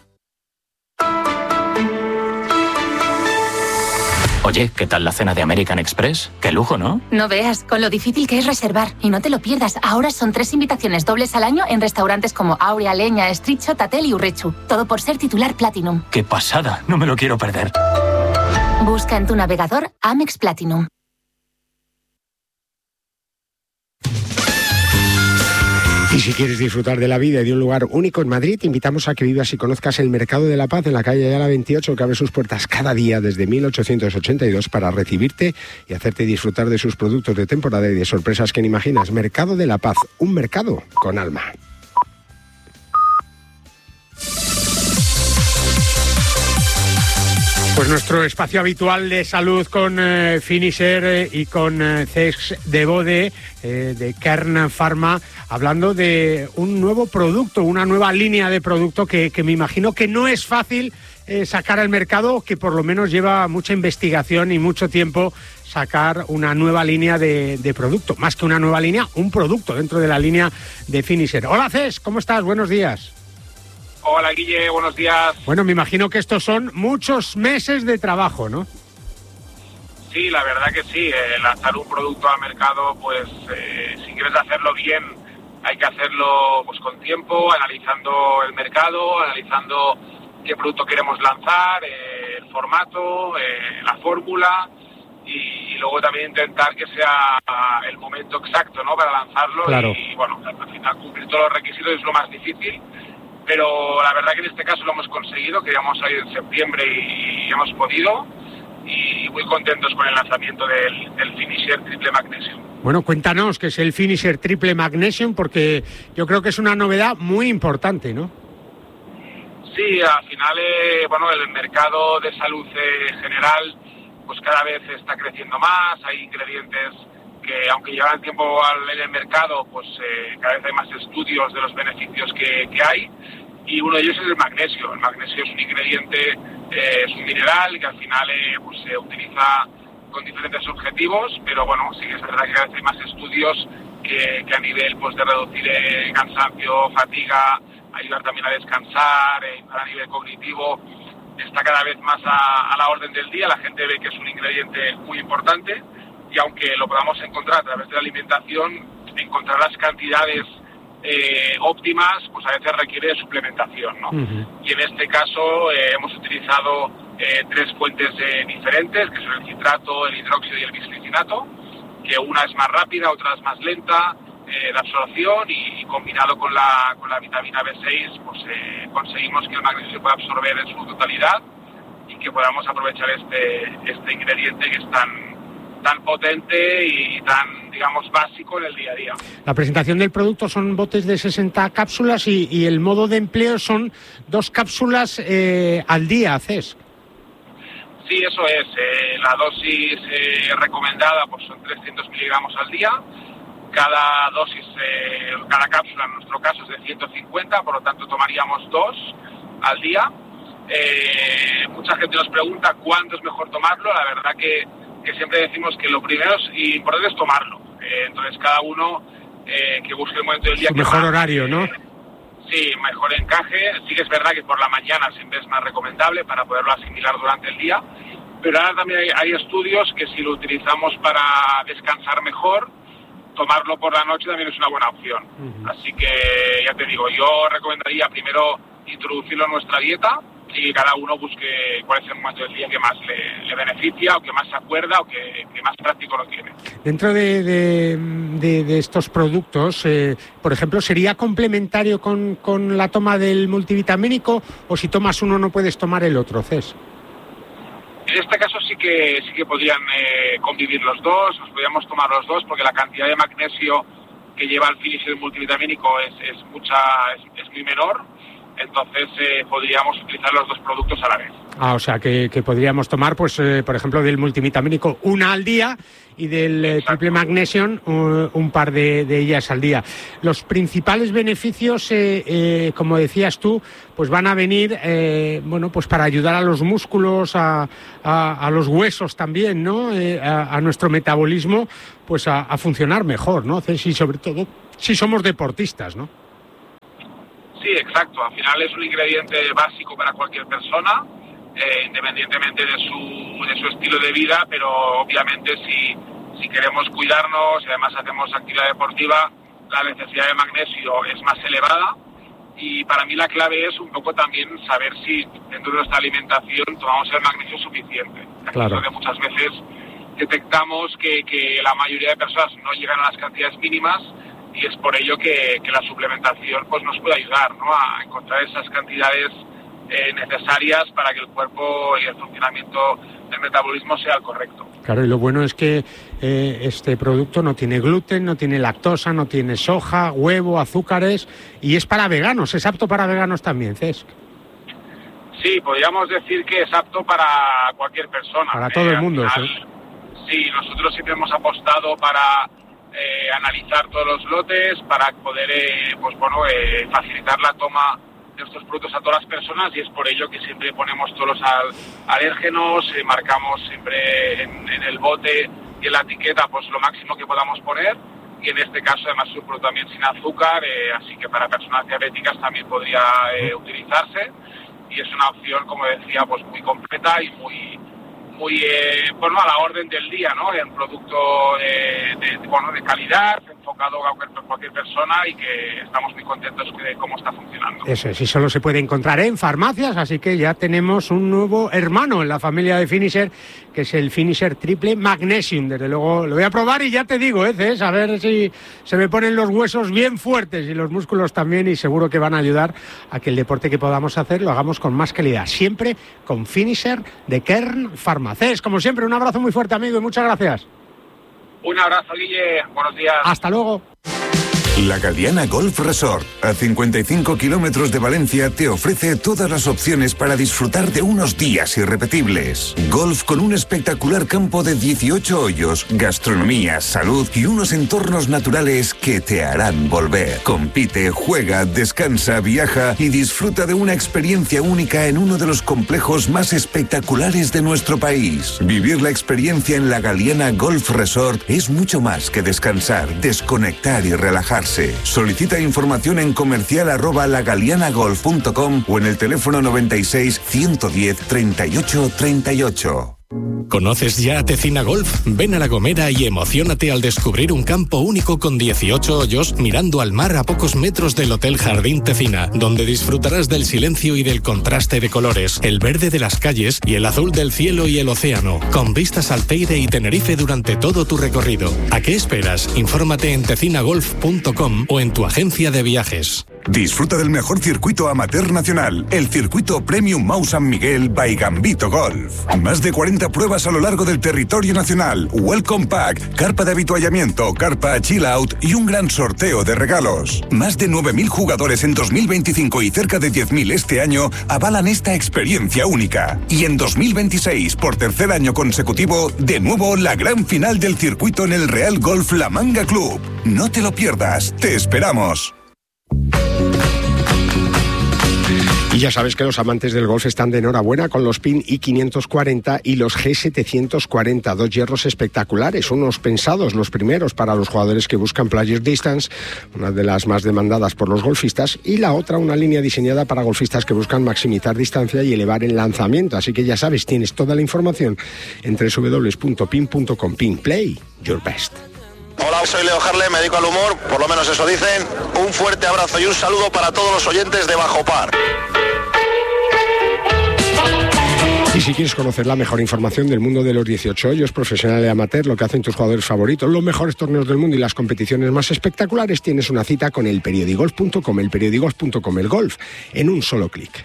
Oye, ¿qué tal la cena de American Express? ¡Qué lujo!, ¿no? No veas, con lo difícil que es reservar. Y no te lo pierdas, ahora son tres invitaciones dobles al año en restaurantes como Aurea, Leña, Estricho, Tatel y Urrechu. Todo por ser titular Platinum. ¡Qué pasada! No me lo quiero perder. Busca en tu navegador Amex Platinum. Y si quieres disfrutar de la vida y de un lugar único en Madrid, te invitamos a que vivas y conozcas el Mercado de la Paz en la calle Ayala veintiocho, que abre sus puertas cada día desde mil ochocientos ochenta y dos para recibirte y hacerte disfrutar de sus productos de temporada y de sorpresas que ni imaginas. Mercado de la Paz, un mercado con alma. Pues nuestro espacio habitual de salud con eh, Finisher eh, y con eh, Cesc de Bode, eh, de Kern Pharma, hablando de un nuevo producto, una nueva línea de producto que, que me imagino que no es fácil eh, sacar al mercado, que por lo menos lleva mucha investigación y mucho tiempo sacar una nueva línea de, de producto. Más que una nueva línea, un producto dentro de la línea de Finisher. Hola Cesc, ¿cómo estás? Buenos días. Hola Guille, buenos días. Bueno, me imagino que estos son muchos meses de trabajo, ¿no? Sí, la verdad que sí. Eh, lanzar un producto al mercado, pues eh, si quieres hacerlo bien, hay que hacerlo pues con tiempo, analizando el mercado, analizando qué producto queremos lanzar, eh, el formato, eh, la fórmula y, y luego también intentar que sea el momento exacto, ¿no?, para lanzarlo. Claro. Y, y bueno, al final cumplir todos los requisitos es lo más difícil. Pero la verdad que en este caso lo hemos conseguido, queríamos salir en septiembre y hemos podido, y muy contentos con el lanzamiento del, del Finisher Triple Magnesium. Bueno, cuéntanos qué es el Finisher Triple Magnesium, porque yo creo que es una novedad muy importante, ¿no? Sí, al final, eh, bueno, el mercado de salud eh, general, pues cada vez está creciendo más, hay ingredientes que aunque llevan tiempo en el mercado, pues eh, cada vez hay más estudios de los beneficios que, que hay, y uno de ellos es el magnesio. El magnesio es un ingrediente, eh, es un mineral que al final eh, pues se utiliza con diferentes objetivos, pero bueno, sí que es verdad que cada vez hay más estudios que, que a nivel pues de reducir eh, cansancio, fatiga, ayudar también a descansar, eh, a nivel cognitivo, está cada vez más a, a la orden del día. La gente ve que es un ingrediente muy importante, y aunque lo podamos encontrar a través de la alimentación, encontrar las cantidades eh, óptimas, pues a veces requiere suplementación, ¿no? Uh-huh. Y en este caso eh, hemos utilizado eh, tres fuentes eh, diferentes, que son el citrato, el hidróxido y el bisglicinato, que una es más rápida, otra es más lenta eh, de absorción, y, y combinado con la, con la vitamina B seis, pues eh, conseguimos que el magnesio se pueda absorber en su totalidad y que podamos aprovechar este, este ingrediente que es tan tan potente y tan, digamos, básico en el día a día. La presentación del producto son botes de sesenta cápsulas y, y el modo de empleo son dos cápsulas eh, al día, Cesc. Sí, eso es. Eh, la dosis eh, recomendada pues son trescientos miligramos al día. Cada dosis, eh, cada cápsula en nuestro caso es de ciento cincuenta, por lo tanto tomaríamos dos al día. Eh, mucha gente nos pregunta cuándo es mejor tomarlo. La verdad que que siempre decimos que lo primero es, y importante es tomarlo. Eh, entonces cada uno eh, que busque el momento del día... Su que mejor más, horario, ¿no? Eh, sí, mejor encaje. Sí que es verdad que por la mañana siempre es más recomendable para poderlo asimilar durante el día, pero ahora también hay, hay estudios que si lo utilizamos para descansar mejor, tomarlo por la noche también es una buena opción. Uh-huh. Así que ya te digo, yo recomendaría primero introducirlo en nuestra dieta, y cada uno busque cuál es el momento del día que más le, le beneficia, o que más se acuerda, o que, que más práctico lo tiene. Dentro de, de, de, de estos productos, eh, por ejemplo, ¿sería complementario con, con la toma del multivitamínico, o si tomas uno no puedes tomar el otro, Cesc? En este caso sí que sí que podrían eh, convivir los dos, nos podríamos tomar los dos, porque la cantidad de magnesio que lleva el finisher multivitamínico es, es mucha es, es muy menor, entonces eh, podríamos utilizar los dos productos a la vez. Ah, o sea, que, que podríamos tomar, pues, eh, por ejemplo, del multivitamínico una al día y del eh, triple magnesium un, un par de, de ellas al día. Los principales beneficios, eh, eh, como decías tú, pues van a venir, eh, bueno, pues para ayudar a los músculos, a, a, a los huesos también, ¿no? Eh, a, a nuestro metabolismo, pues a, a funcionar mejor, ¿no? Y sobre todo si somos deportistas, ¿no? Sí, exacto. Al final es un ingrediente básico para cualquier persona, eh, independientemente de su, de su estilo de vida, pero obviamente si, si queremos cuidarnos y además hacemos actividad deportiva, la necesidad de magnesio es más elevada. Y para mí la clave es un poco también saber si dentro de nuestra alimentación tomamos el magnesio suficiente. Claro. Porque muchas veces detectamos que, que la mayoría de personas no llegan a las cantidades mínimas, y es por ello que, que la suplementación pues nos puede ayudar, ¿no?, a encontrar esas cantidades eh, necesarias para que el cuerpo y el funcionamiento del metabolismo sea el correcto. Claro, y lo bueno es que eh, este producto no tiene gluten, no tiene lactosa, no tiene soja, huevo, azúcares, y es para veganos, es apto para veganos también, Cesc. Sí, podríamos decir que es apto para cualquier persona. Para todo eh, el mundo, final, sí. Sí, nosotros siempre hemos apostado para Eh, analizar todos los lotes para poder eh, pues bueno eh, facilitar la toma de estos productos a todas las personas, y es por ello que siempre ponemos todos los al, alérgenos, eh, marcamos siempre en, en el bote y en la etiqueta pues lo máximo que podamos poner, y en este caso además es un producto también sin azúcar, eh, así que para personas diabéticas también podría eh, utilizarse, y es una opción, como decía, pues muy completa y muy muy eh, bueno, a la orden del día, ¿no? En producto de, de, bueno, de calidad, enfocado a cualquier, cualquier persona, y que estamos muy contentos de cómo está funcionando. Eso es, y solo se puede encontrar en farmacias, así que ya tenemos un nuevo hermano en la familia de Finisher, que es el Finisher Triple Magnesium. Desde luego lo voy a probar y ya te digo, ¿eh, Cés? A ver si se me ponen los huesos bien fuertes y los músculos también, y seguro que van a ayudar a que el deporte que podamos hacer lo hagamos con más calidad, siempre con Finisher de Kern Pharma. Cés, como siempre, un abrazo muy fuerte, amigo, y muchas gracias. Un abrazo, Guille. Buenos días. Hasta luego. La Galiana Golf Resort, a cincuenta y cinco kilómetros de Valencia, te ofrece todas las opciones para disfrutar de unos días irrepetibles. Golf con un espectacular campo de dieciocho hoyos, gastronomía, salud y unos entornos naturales que te harán volver. Compite, juega, descansa, viaja y disfruta de una experiencia única en uno de los complejos más espectaculares de nuestro país. Vivir la experiencia en la Galiana Golf Resort es mucho más que descansar, desconectar y relajarse. Solicita información en comercial arroba lagalianagolf punto com o en el teléfono noventa y seis, ciento diez, treinta y ocho, treinta y ocho. ¿Conoces ya Tecina Golf? Ven a La Gomera y emociónate al descubrir un campo único con dieciocho hoyos mirando al mar a pocos metros del Hotel Jardín Tecina, donde disfrutarás del silencio y del contraste de colores, el verde de las calles y el azul del cielo y el océano, con vistas al Teide y Tenerife durante todo tu recorrido. ¿A qué esperas? Infórmate en tecinagolf punto com o en tu agencia de viajes. Disfruta del mejor circuito amateur nacional, el circuito Premium Mau San Miguel by Gambito Golf. Más de cuarenta pruebas a lo largo del territorio nacional, Welcome Pack, carpa de avituallamiento, carpa Chill Out y un gran sorteo de regalos. Más de nueve mil jugadores en dos mil veinticinco y cerca de diez mil este año avalan esta experiencia única. Y en dos mil veintiséis, por tercer año consecutivo, de nuevo la gran final del circuito en el Real Golf La Manga Club. No te lo pierdas, te esperamos. Y ya sabes que los amantes del golf están de enhorabuena con los P I N I quinientos cuarenta y los G setecientos cuarenta, dos hierros espectaculares, unos pensados los primeros para los jugadores que buscan Player Distance, una de las más demandadas por los golfistas, y la otra una línea diseñada para golfistas que buscan maximizar distancia y elevar el lanzamiento. Así que ya sabes, tienes toda la información en doble u doble u doble u punto pin punto com. P I N, play your best. Hola, soy Leo Harlem, me dedico al humor, por lo menos eso dicen. Un fuerte abrazo y un saludo para todos los oyentes de Bajo Par. Y si quieres conocer la mejor información del mundo de los dieciocho hoyos, profesional y amateur, lo que hacen tus jugadores favoritos, los mejores torneos del mundo y las competiciones más espectaculares, tienes una cita con el periodigolf punto com, el periodigolf punto com, el golf en un solo clic.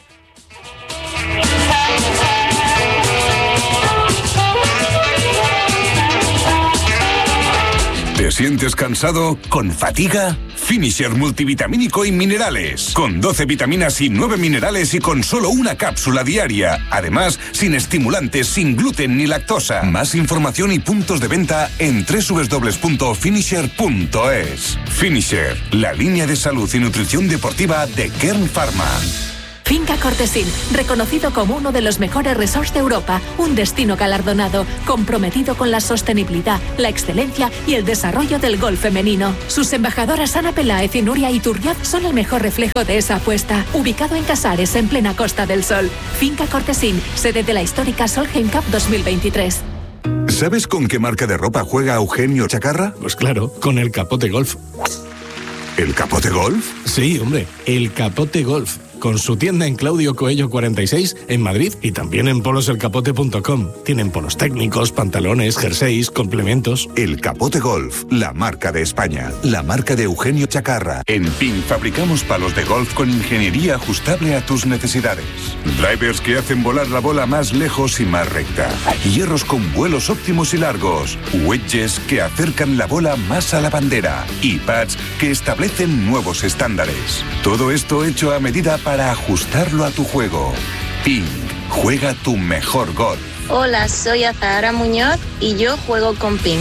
¿Te sientes cansado? ¿Con fatiga? Finisher multivitamínico y minerales. Con doce vitaminas y nueve minerales y con solo una cápsula diaria. Además, sin estimulantes, sin gluten ni lactosa. Más información y puntos de venta en doble u doble u doble u punto finisher punto es. Finisher, la línea de salud y nutrición deportiva de Kern Pharma. Finca Cortesín, reconocido como uno de los mejores resorts de Europa, un destino galardonado, comprometido con la sostenibilidad, la excelencia y el desarrollo del golf femenino. Sus embajadoras Ana Peláez y Nuria Iturriaz son el mejor reflejo de esa apuesta. Ubicado en Casares, en plena Costa del Sol. Finca Cortesín, sede de la histórica Solheim Cup dos mil veintitrés. ¿Sabes con qué marca de ropa juega Eugenio Chacarra? Pues claro, con el Capote Golf. ¿El Capote Golf? Sí, hombre, el Capote Golf. Con su tienda en Claudio Coello cuarenta y seis, en Madrid, y también en polos el capote punto com. Tienen polos técnicos, pantalones, jerseys, complementos. El Capote Golf, la marca de España, la marca de Eugenio Chacarra. En P I N fabricamos palos de golf con ingeniería ajustable a tus necesidades. Drivers que hacen volar la bola más lejos y más recta. Hierros con vuelos óptimos y largos. Wedges que acercan la bola más a la bandera. Y pads que establecen nuevos estándares. Todo esto hecho a medida para ajustarlo a tu juego. Ping, juega tu mejor golf. Hola, soy Azahara Muñoz y yo juego con Ping.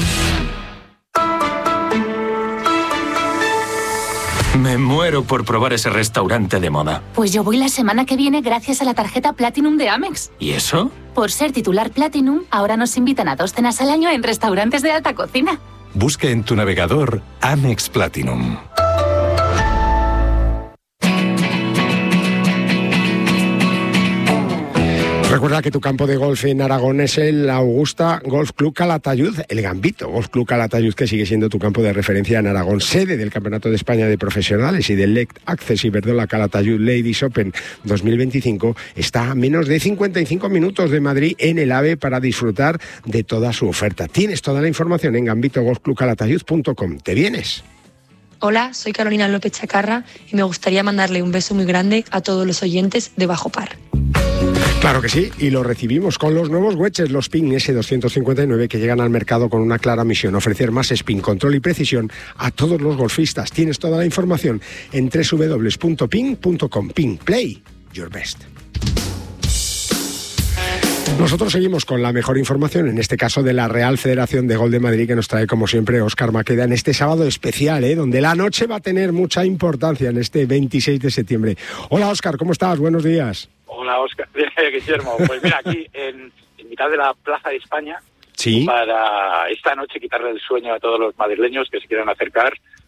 Me muero por probar ese restaurante de moda. Pues yo voy la semana que viene gracias a la tarjeta Platinum de Amex. ¿Y eso? Por ser titular Platinum, ahora nos invitan a dos cenas al año en restaurantes de alta cocina. Busca en tu navegador Amex Platinum. Recuerda que tu campo de golf en Aragón es el Augusta Golf Club Calatayud, el Gambito Golf Club Calatayud, que sigue siendo tu campo de referencia en Aragón, sede del Campeonato de España de Profesionales y del L E C Access Iberdrola Calatayud Ladies Open dos mil veinticinco, está a menos de cincuenta y cinco minutos de Madrid en el AVE para disfrutar de toda su oferta. Tienes toda la información en gambito golf club calatayud punto com. ¿Te vienes? Hola, soy Carolina López Chacarra y me gustaría mandarle un beso muy grande a todos los oyentes de Bajo Par. Claro que sí, y lo recibimos con los nuevos wedges, los Ping ese doscientos cincuenta y nueve, que llegan al mercado con una clara misión: ofrecer más spin, control y precisión a todos los golfistas. Tienes toda la información en doble u doble u doble u punto ping punto com. Ping, play your best. Nosotros seguimos con la mejor información, en este caso de la Real Federación de Golf de Madrid, que nos trae como siempre Óscar Maqueda en este sábado especial, ¿eh? donde la noche va a tener mucha importancia en este veintiséis de septiembre. Hola Óscar, ¿cómo estás? Buenos días. Hola Óscar, Guillermo. Pues mira, aquí en, en mitad de la Plaza de España, ¿sí?, para esta noche quitarle el sueño a todos los madrileños que se quieran acercar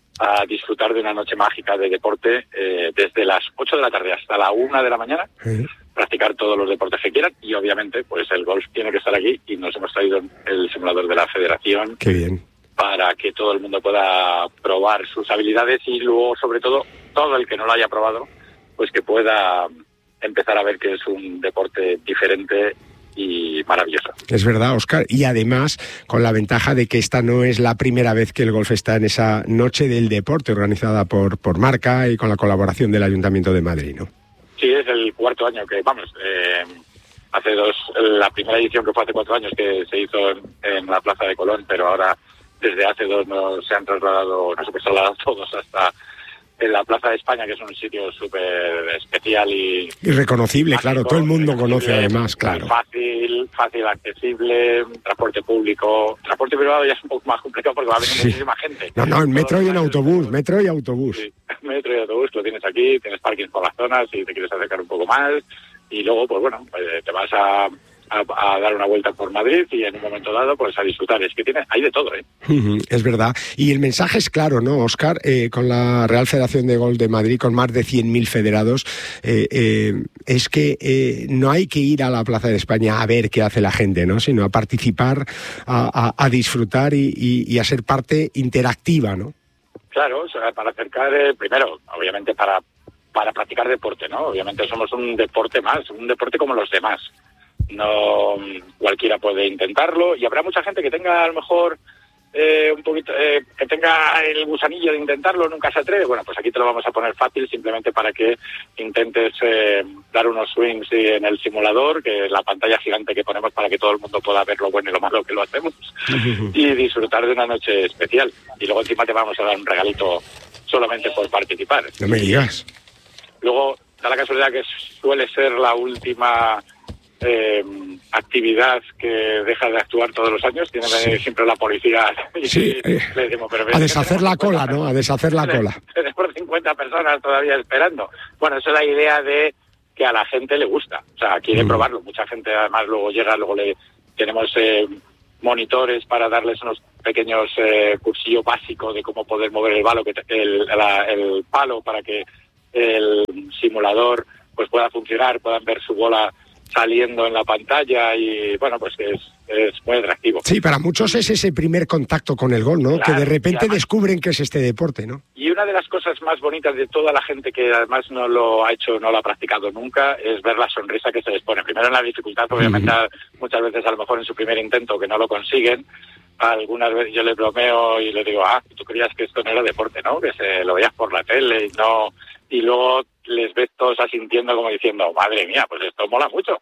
a disfrutar de una noche mágica de deporte, eh, desde las ocho de la tarde hasta la una de la mañana. ¿Sí?, practicar todos los deportes que quieran, y obviamente pues el golf tiene que estar aquí, y nos hemos traído el simulador de la Federación. Qué bien. Para que todo el mundo pueda probar sus habilidades, y luego, sobre todo, todo el que no lo haya probado, pues que pueda empezar a ver que es un deporte diferente y maravilloso. Es verdad, Óscar, y además con la ventaja de que esta no es la primera vez que el golf está en esa noche del deporte organizada por, por Marca y con la colaboración del Ayuntamiento de Madrid, ¿no? Sí, es el cuarto año que, vamos, eh, hace dos, la primera edición que fue hace cuatro años que se hizo en, en la Plaza de Colón, pero ahora desde hace dos no se han trasladado, no se han trasladado todos hasta en la Plaza de España, que es un sitio súper especial y... Y reconocible, mágico, claro, todo el mundo conoce además, muy claro. Fácil, fácil, accesible, transporte público. Transporte privado ya es un poco más complicado porque va a venir Sí. muchísima gente. No, no, en metro y en autobús, metro y autobús. Sí, metro y autobús, lo tienes aquí, tienes parking por las zonas si te quieres acercar un poco más, y luego, pues bueno, pues te vas a... A, a dar una vuelta por Madrid y en un momento dado pues a disfrutar. Es que tiene, hay de todo, ¿eh? Uh-huh, es verdad. Y el mensaje es claro, ¿no, Óscar? Eh, con la Real Federación de Golf de Madrid, con más de cien mil federados, eh, eh, es que eh, no hay que ir a la Plaza de España a ver qué hace la gente, ¿no? Sino a participar, a, a, a disfrutar y, y, y a ser parte interactiva, ¿no? Claro, o sea, para acercar, eh, primero, obviamente para, para practicar deporte, ¿no? Obviamente somos un deporte más, un deporte como los demás. No cualquiera puede intentarlo, y habrá mucha gente que tenga a lo mejor eh, un poquito, eh, que tenga el gusanillo de intentarlo, nunca se atreve, bueno, pues aquí te lo vamos a poner fácil, simplemente para que intentes eh, dar unos swings en el simulador, que la pantalla gigante que ponemos para que todo el mundo pueda ver lo bueno y lo malo que lo hacemos, y disfrutar de una noche especial. Y luego encima te vamos a dar un regalito solamente por participar. No me digas. Luego, da la casualidad que suele ser la última eh, actividad que deja de actuar todos los años. Tiene que venir Sí. siempre la policía y Sí, eh, le decimos, pero a deshacer la cola, ¿no? A deshacer la cola. tenemos cincuenta personas todavía esperando. Bueno, esa es la idea de que a la gente le gusta. O sea, quiere Mm. probarlo. Mucha gente además luego llega, luego le tenemos eh, monitores para darles unos pequeños eh, cursillos básicos de cómo poder mover el palo, que te- el, la- el palo para que el simulador pues pueda funcionar, puedan ver su bola saliendo en la pantalla y bueno, pues es, es muy atractivo. Sí, para muchos es ese primer contacto con el gol, ¿no? Claro, que de repente y además- descubren que es este deporte, ¿no? Y una de las cosas más bonitas de toda la gente que además no lo ha hecho, no lo ha practicado nunca, es ver la sonrisa que se les pone. Primero en la dificultad, obviamente, muchas veces a lo mejor en su primer intento que no lo consiguen. Algunas veces yo le bromeo y le digo, ah, tú creías que esto no era deporte, ¿no? Que se lo veías por la tele y no... Y luego les ves todos asintiendo como diciendo, madre mía, pues esto mola mucho.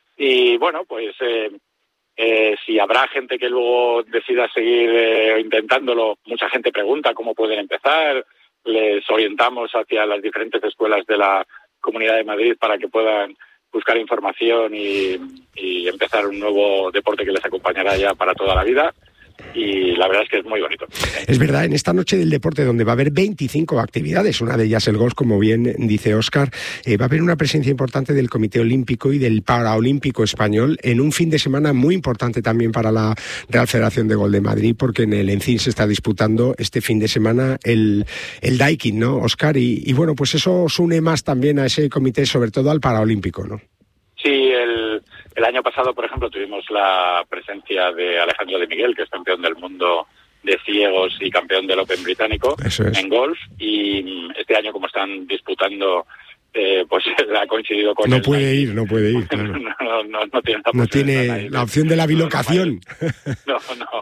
Y bueno, pues eh, eh, si habrá gente que luego decida seguir eh, intentándolo, mucha gente pregunta cómo pueden empezar, les orientamos hacia las diferentes escuelas de la Comunidad de Madrid para que puedan buscar información y, y empezar un nuevo deporte que les acompañará ya para toda la vida. Y la verdad es que es muy bonito. Es verdad, en esta noche del deporte donde va a haber veinticinco actividades, una de ellas el golf, como bien dice Óscar, eh, va a haber una presencia importante del Comité Olímpico y del Paraolímpico Español en un fin de semana muy importante también para la Real Federación de Golf de Madrid, porque en el Encín se está disputando este fin de semana el, el Daikin, ¿no, Óscar? Y, y bueno, pues eso os une más también a ese comité, sobre todo al Paraolímpico, ¿no? Sí, el, el año pasado, por ejemplo, tuvimos la presencia de Alejandro de Miguel, que es campeón del mundo de ciegos y campeón del Open británico Eso es. en golf. Y este año, como están disputando, eh, pues ha coincidido con No el- puede ir, no puede ir, claro. no, no, no tiene la No posibilidad tiene nadie. la opción de la bilocación. No, no.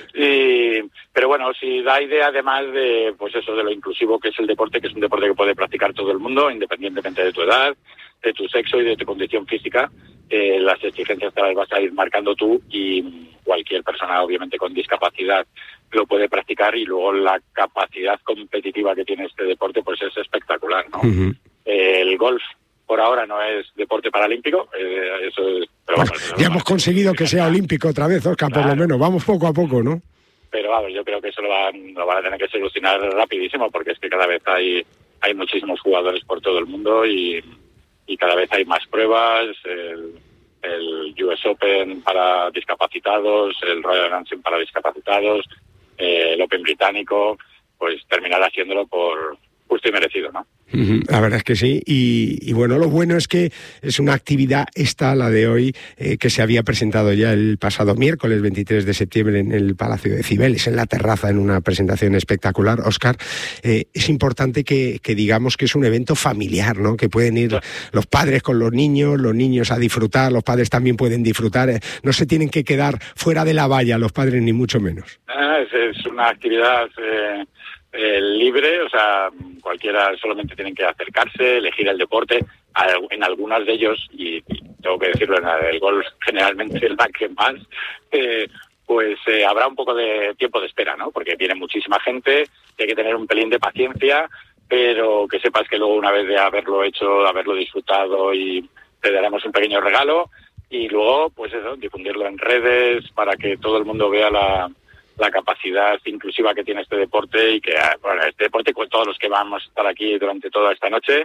Y, pero bueno, sí da idea además de, pues eso, de lo inclusivo que es el deporte, que es un deporte que puede practicar todo el mundo, independientemente de tu edad, de tu sexo y de tu condición física. Eh, las exigencias te las vas a ir marcando tú y cualquier persona, obviamente, con discapacidad lo puede practicar, y luego la capacidad competitiva que tiene este deporte pues es espectacular, ¿no? Ujú. Eh, el golf por ahora no es deporte paralímpico, eh, eso es, pero vamos, Ya hemos conseguido que sea olímpico otra vez, Óscar, por lo menos. Vamos poco a poco, ¿no? pero vamos, yo creo que eso lo van, lo van a tener que solucionar rapidísimo, porque es que cada vez hay hay muchísimos jugadores por todo el mundo y, y cada vez hay más pruebas, el, el U S Open para discapacitados, el Royal Ransom para discapacitados, eh, el Open británico, pues terminar haciéndolo por justo y merecido, ¿no? Ujú, la verdad es que sí, y, y bueno, lo bueno es que es una actividad esta, la de hoy, eh, que se había presentado ya el pasado miércoles veintitrés de septiembre en el Palacio de Cibeles, en la terraza, en una presentación espectacular. Óscar, eh, es importante que, que digamos que es un evento familiar, ¿no? Que pueden ir los padres con los niños, los niños a disfrutar, los padres también pueden disfrutar, eh, no se tienen que quedar fuera de la valla los padres, ni mucho menos. Ah, es, es una actividad eh, eh, libre, o sea, cualquiera solamente tienen que acercarse, elegir el deporte. Al- En algunas de ellos, y, y tengo que decirlo, en la del golf generalmente es la que más, eh, pues eh, habrá un poco de tiempo de espera, ¿no? Porque viene muchísima gente, hay que tener un pelín de paciencia, pero que sepas que luego, una vez de haberlo hecho, haberlo disfrutado, y te daremos un pequeño regalo, y luego, pues eso, difundirlo en redes para que todo el mundo vea la, la capacidad inclusiva que tiene este deporte, y que, bueno, este deporte con todos los que vamos a estar aquí durante toda esta noche,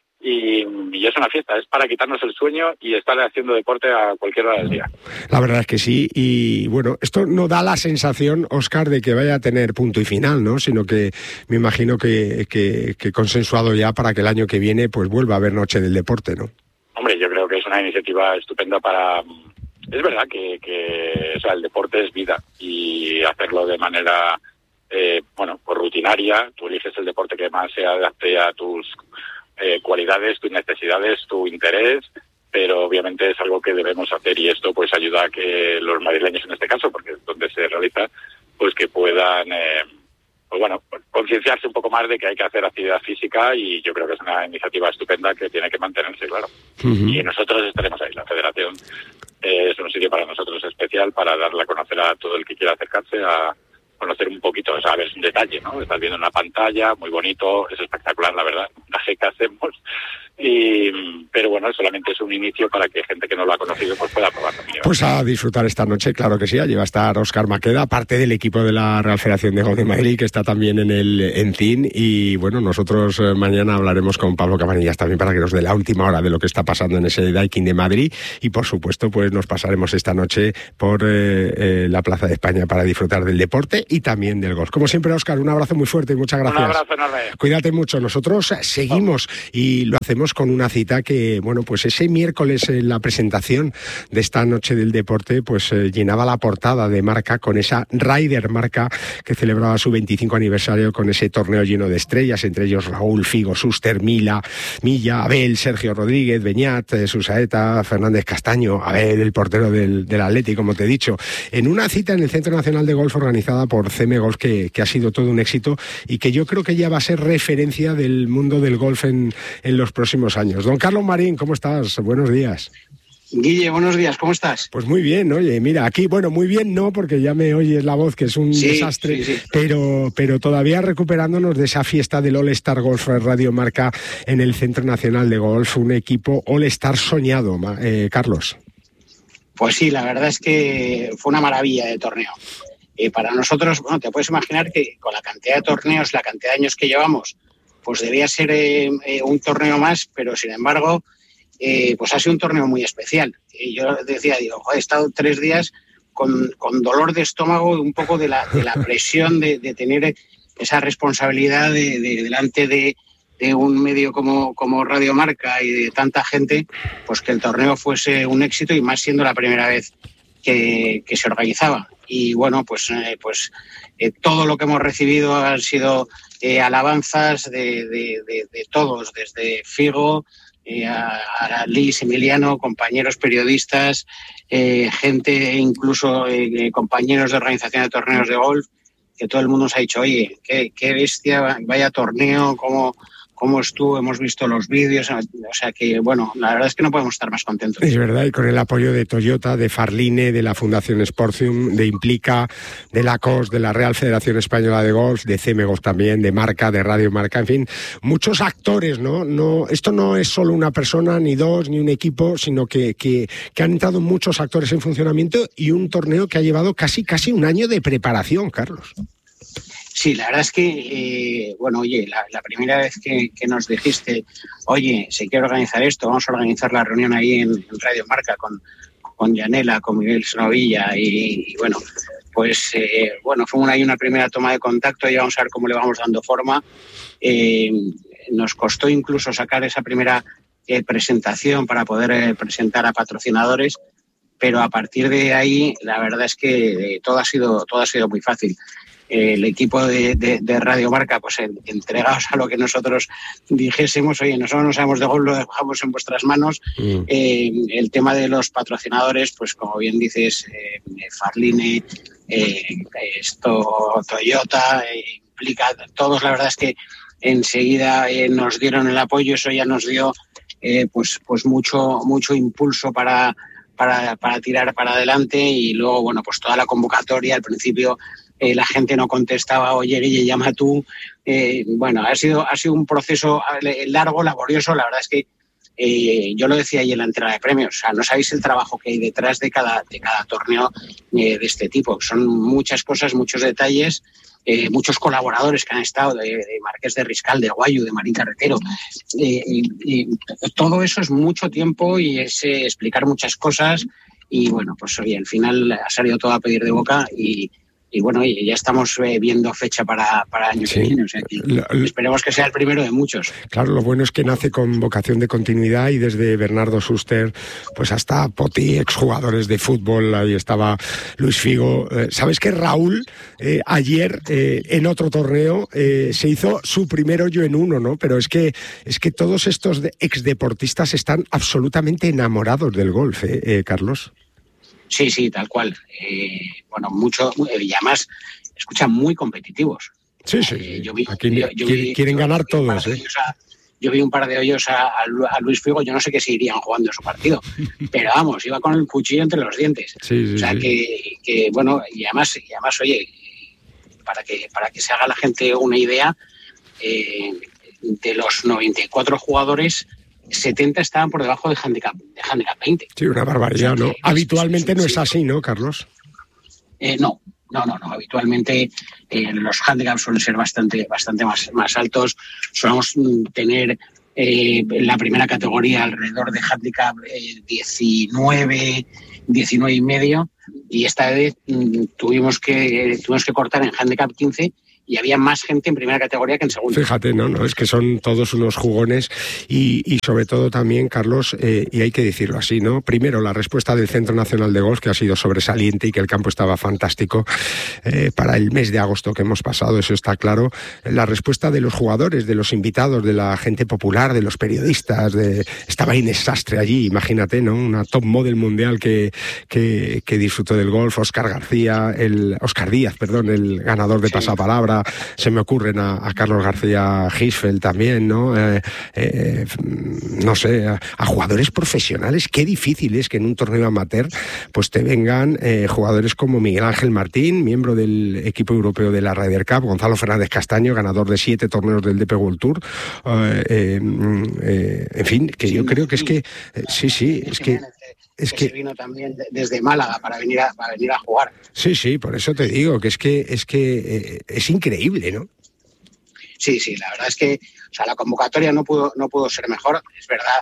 y, y es una fiesta, es para quitarnos el sueño y estar haciendo deporte a cualquier hora del día. La verdad es que sí, y bueno, esto no da la sensación, Óscar, de que vaya a tener punto y final, ¿no? Sino que me imagino que, que, que consensuado ya para que el año que viene pues vuelva a haber Noche del Deporte, ¿no? Hombre, yo creo que es una iniciativa estupenda para... Es verdad que, que o sea, el deporte es vida, y hacerlo de manera, eh, bueno, pues rutinaria. Tú eliges el deporte que más se adapte a tus eh, cualidades, tus necesidades, tu interés, pero obviamente es algo que debemos hacer, y esto pues ayuda a que los madrileños, en este caso, porque es donde se realiza, pues que puedan, eh, pues bueno, concienciarse un poco más de que hay que hacer actividad física, y yo creo que es una iniciativa estupenda que tiene que mantenerse, claro. Uh-huh. Y nosotros estaremos ahí, la Federación eh, es un sitio para nosotros especial para darle a conocer a todo el que quiera acercarse a conocer un poquito, o sea, a ver, es un detalle, ¿no? Estás viendo una pantalla, muy bonito, es espectacular, la verdad, la que hacemos. Y, pero bueno, solamente es un inicio para que gente que no lo ha conocido pues pueda probarlo. Pues a disfrutar esta noche, claro que sí. Allí va a estar Óscar Maqueda, parte del equipo de la Real Federación de Golf de Madrid, que está también en el Encín. Y bueno, nosotros eh, mañana hablaremos con Pablo Cabanillas también para que nos dé la última hora de lo que está pasando en ese Daikin de Madrid. Y por supuesto, pues nos pasaremos esta noche por eh, eh, la Plaza de España para disfrutar del deporte y también del golf. Como siempre, Óscar, un abrazo muy fuerte y muchas gracias. Un abrazo enorme. Cuídate mucho. Nosotros seguimos y lo hacemos con una cita que, bueno, pues ese miércoles en la presentación de esta noche del deporte, pues eh, llenaba la portada de Marca con esa Ryder Marca que celebraba su veinticinco aniversario con ese torneo lleno de estrellas, entre ellos Raúl, Figo, Suster, Mila, Milla, Abel, Sergio Rodríguez, Beñat, eh, Susaeta, Fernández Castaño, Abel, el portero del, del Atleti, como te he dicho, en una cita en el Centro Nacional de Golf organizada por C M Golf que, que ha sido todo un éxito y que yo creo que ya va a ser referencia del mundo del golf en, en los próximos años. Don Carlos Marín, ¿cómo estás? Buenos días. Guille, buenos días, ¿cómo estás? Pues muy bien, oye, mira, aquí, bueno, muy bien no, porque ya me oyes la voz, que es un sí, desastre, sí, sí. Pero, pero todavía recuperándonos de esa fiesta del All Star Golf Radio Marca en el Centro Nacional de Golf, un equipo All Star soñado, eh, Carlos. Pues sí, la verdad es que fue una maravilla de torneo. Eh, para nosotros, bueno, te puedes imaginar que con la cantidad de torneos, la cantidad de años que llevamos, pues debía ser eh, eh, un torneo más, pero sin embargo, eh, pues ha sido un torneo muy especial. Y yo decía, digo, joder, he estado tres días con, con dolor de estómago, un poco de la, de la presión de, de tener esa responsabilidad de, de, delante de, de un medio como, como Radio Marca y de tanta gente, pues que el torneo fuese un éxito y más siendo la primera vez que, que se organizaba. Y bueno, pues, eh, pues eh, todo lo que hemos recibido han sido eh, alabanzas de, de, de, de todos, desde Figo eh, a, a Liz, Emiliano, compañeros periodistas, eh, gente, incluso eh, compañeros de organización de torneos de golf, que todo el mundo nos ha dicho, oye, qué, qué bestia, vaya torneo, cómo... cómo estuvo, hemos visto los vídeos, o sea que, bueno, la verdad es que no podemos estar más contentos. Es verdad, y con el apoyo de Toyota, de Farline, de la Fundación Sportium, de Implica, de la C O S, de la Real Federación Española de Golf, de C M Golf también, de Marca, de Radio Marca, en fin, muchos actores, ¿no? no esto no es solo una persona, ni dos, ni un equipo, sino que, que, que han entrado muchos actores en funcionamiento y un torneo que ha llevado casi, casi un año de preparación, Carlos. Sí, la verdad es que, eh, bueno, oye, la, la primera vez que, que nos dijiste, oye, se quiere organizar esto, vamos a organizar la reunión ahí en, en Radio Marca con, con Yanela, con Miguel Sonovilla y, y bueno, pues, eh, bueno, fue una, una primera toma de contacto y vamos a ver cómo le vamos dando forma. Eh, nos costó incluso sacar esa primera eh, presentación para poder eh, presentar a patrocinadores, pero a partir de ahí, la verdad es que eh, todo ha sido, todo ha sido muy fácil. El equipo de, de, de Radio Marca, pues entregados a lo que nosotros dijésemos, oye, nosotros no sabemos de golf, lo dejamos en vuestras manos. Mm. Eh, el tema de los patrocinadores, pues como bien dices, eh, Farline, eh, esto, Toyota, eh, Implica, todos la verdad es que enseguida eh, nos dieron el apoyo, eso ya nos dio eh, pues, pues mucho, mucho impulso para, para, para tirar para adelante y luego, bueno, pues toda la convocatoria al principio. Eh, la gente no contestaba, oye, Guille, llama tú. Eh, bueno, ha sido, ha sido un proceso largo, laborioso. La verdad es que eh, yo lo decía ahí en la entrega de premios. O sea, no sabéis el trabajo que hay detrás de cada, de cada torneo eh, de este tipo. Son muchas cosas, muchos detalles, eh, muchos colaboradores que han estado, de, de Marqués de Riscal, de Guayu, de Marín Carretero. Eh, y, y todo eso es mucho tiempo y es eh, explicar muchas cosas. Y bueno, pues oye, al final ha salido todo a pedir de boca y Y bueno, ya estamos eh, viendo fecha para, para año sí. que viene, o sea que lo, lo, esperemos que sea el primero de muchos. Claro, lo bueno es que nace con vocación de continuidad y desde Bernardo Suster, pues hasta Poti, exjugadores de fútbol, ahí estaba Luis Figo. Eh, ¿Sabes que Raúl eh, ayer eh, en otro torneo eh, se hizo su primer hoyo en uno, ¿no? Pero es que, es que todos estos de, exdeportistas están absolutamente enamorados del golf, ¿eh, eh Carlos? Sí, sí, tal cual. Eh, bueno, mucho, y además escucha, muy competitivos. Sí, sí, eh, yo vi, aquí yo, yo vi, quieren yo, ganar yo todos, ¿eh? A, yo vi un par de hoyos a, a, a Luis Figo, yo no sé qué se irían jugando su partido, pero vamos, iba con el cuchillo entre los dientes. Sí, sí, o sea, sí. que, que, bueno, y además, y además, oye, para que, para que se haga la gente una idea, eh, de los noventa y cuatro jugadores, setenta estaban por debajo de handicap, de handicap veinte. Sí, una barbaridad, o sea, ¿no? Habitualmente no es así, ¿no, Carlos? Eh, no, no, no, no. Habitualmente eh, los handicaps suelen ser bastante, bastante más, más altos. Solemos tener eh, en la primera categoría alrededor de handicap eh, diecinueve, diecinueve y medio. Y esta vez mm, tuvimos que tuvimos que cortar en handicap quince. Y había más gente en primera categoría que en segunda. Fíjate, no, no, es que son todos unos jugones y, y sobre todo también, Carlos, eh, y hay que decirlo así, ¿no? Primero, la respuesta del Centro Nacional de Golf, que ha sido sobresaliente y que el campo estaba fantástico eh, para el mes de agosto que hemos pasado, eso está claro. La respuesta de los jugadores, de los invitados, de la gente popular, de los periodistas, de... estaba Inés Sastre allí, imagínate, ¿no? Una top model mundial que, que, que disfrutó del golf, Óscar García, el Óscar Díaz, perdón, el ganador de sí. Pasapalabra. Se me ocurren a, a Carlos García Gisfeld también, ¿no? Eh, eh, no sé, a, a jugadores profesionales. Qué difícil es que en un torneo amateur pues te vengan eh, jugadores como Miguel Ángel Martín, miembro del equipo europeo de la Ryder Cup, Gonzalo Fernández Castaño, ganador de siete torneos del D P World Tour. Eh, eh, eh, en fin, que sí, yo creo que es que... Eh, sí, sí, es que... Es que, que se vino también desde Málaga para venir a, para venir a jugar. Sí, sí, por eso te digo que es que es que eh, es increíble, ¿no? Sí, sí, la verdad es que, o sea, la convocatoria no pudo no pudo ser mejor. Es verdad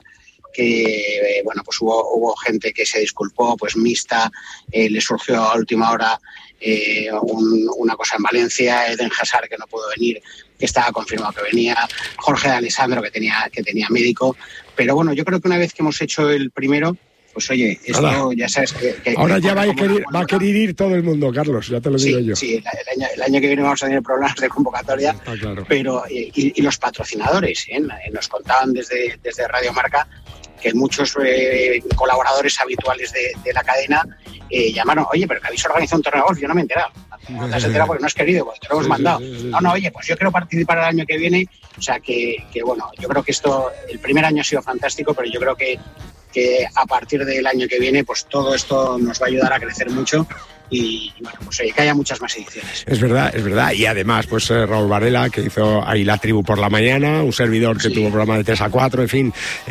que eh, bueno, pues hubo hubo gente que se disculpó, pues Mista eh, le surgió a última hora eh, un, una cosa en Valencia, Eden Hazard que no pudo venir, que estaba confirmado que venía, Jorge de Alessandro que tenía que tenía médico, pero bueno, yo creo que una vez que hemos hecho el primero, pues oye, esto Ahora, ya sabes que... que ahora que ya va a, querer, va a querer ir todo el mundo, Carlos, ya te lo digo sí, yo. Sí, el año, el año que viene vamos a tener problemas de convocatoria, Está claro. Pero y, y los patrocinadores, ¿eh? Nos contaban desde, desde Radio Marca que muchos eh, colaboradores habituales de, de la cadena eh, llamaron, oye, pero que habéis organizado un torneo de golf, yo no me he enterado. No te has enterado porque no has querido, porque te lo hemos sí, mandado. Sí, sí, sí. No, no, oye, pues yo quiero participar el año que viene. O sea que, que, bueno, yo creo que esto, el primer año ha sido fantástico, pero yo creo que que a partir del año que viene pues todo esto nos va a ayudar a crecer mucho y bueno, pues oye, que haya muchas más ediciones. Es verdad, es verdad. Y además, pues eh, Raúl Varela, que hizo ahí la tribu por la mañana, un servidor que sí. tuvo programa de tres a cuatro, en fin, eh,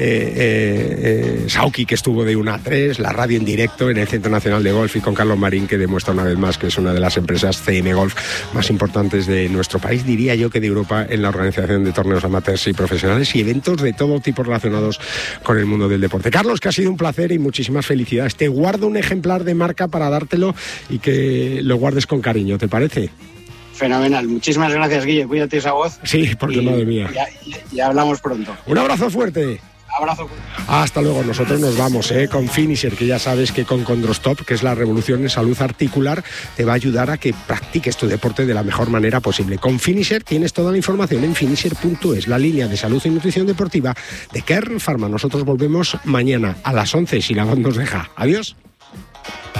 eh, eh, Sauki, que estuvo de una a tres, la radio en directo en el Centro Nacional de Golf, y con Carlos Marín, que demuestra una vez más que es una de las empresas C M Golf más importantes de nuestro país, diría yo que de Europa, en la organización de torneos amateurs y profesionales y eventos de todo tipo relacionados con el mundo del deporte. Carlos, que ha sido un placer y muchísimas felicidades. Te guardo un ejemplar de marca para dártelo y que lo guardes con cariño, ¿te parece? Fenomenal. Muchísimas gracias, Guille. Cuídate esa voz. Sí, porque y, madre mía. Ya, ya hablamos pronto. Un abrazo fuerte. Abrazo. Hasta luego. Nosotros nos vamos ¿eh? con Finisher, que ya sabes que con Condrostop, que es la revolución en salud articular, te va a ayudar a que practiques tu deporte de la mejor manera posible. Con Finisher tienes toda la información en finisher punto es, la línea de salud y nutrición deportiva de Kern Pharma. Nosotros volvemos mañana a las once, si la voz nos deja. Adiós.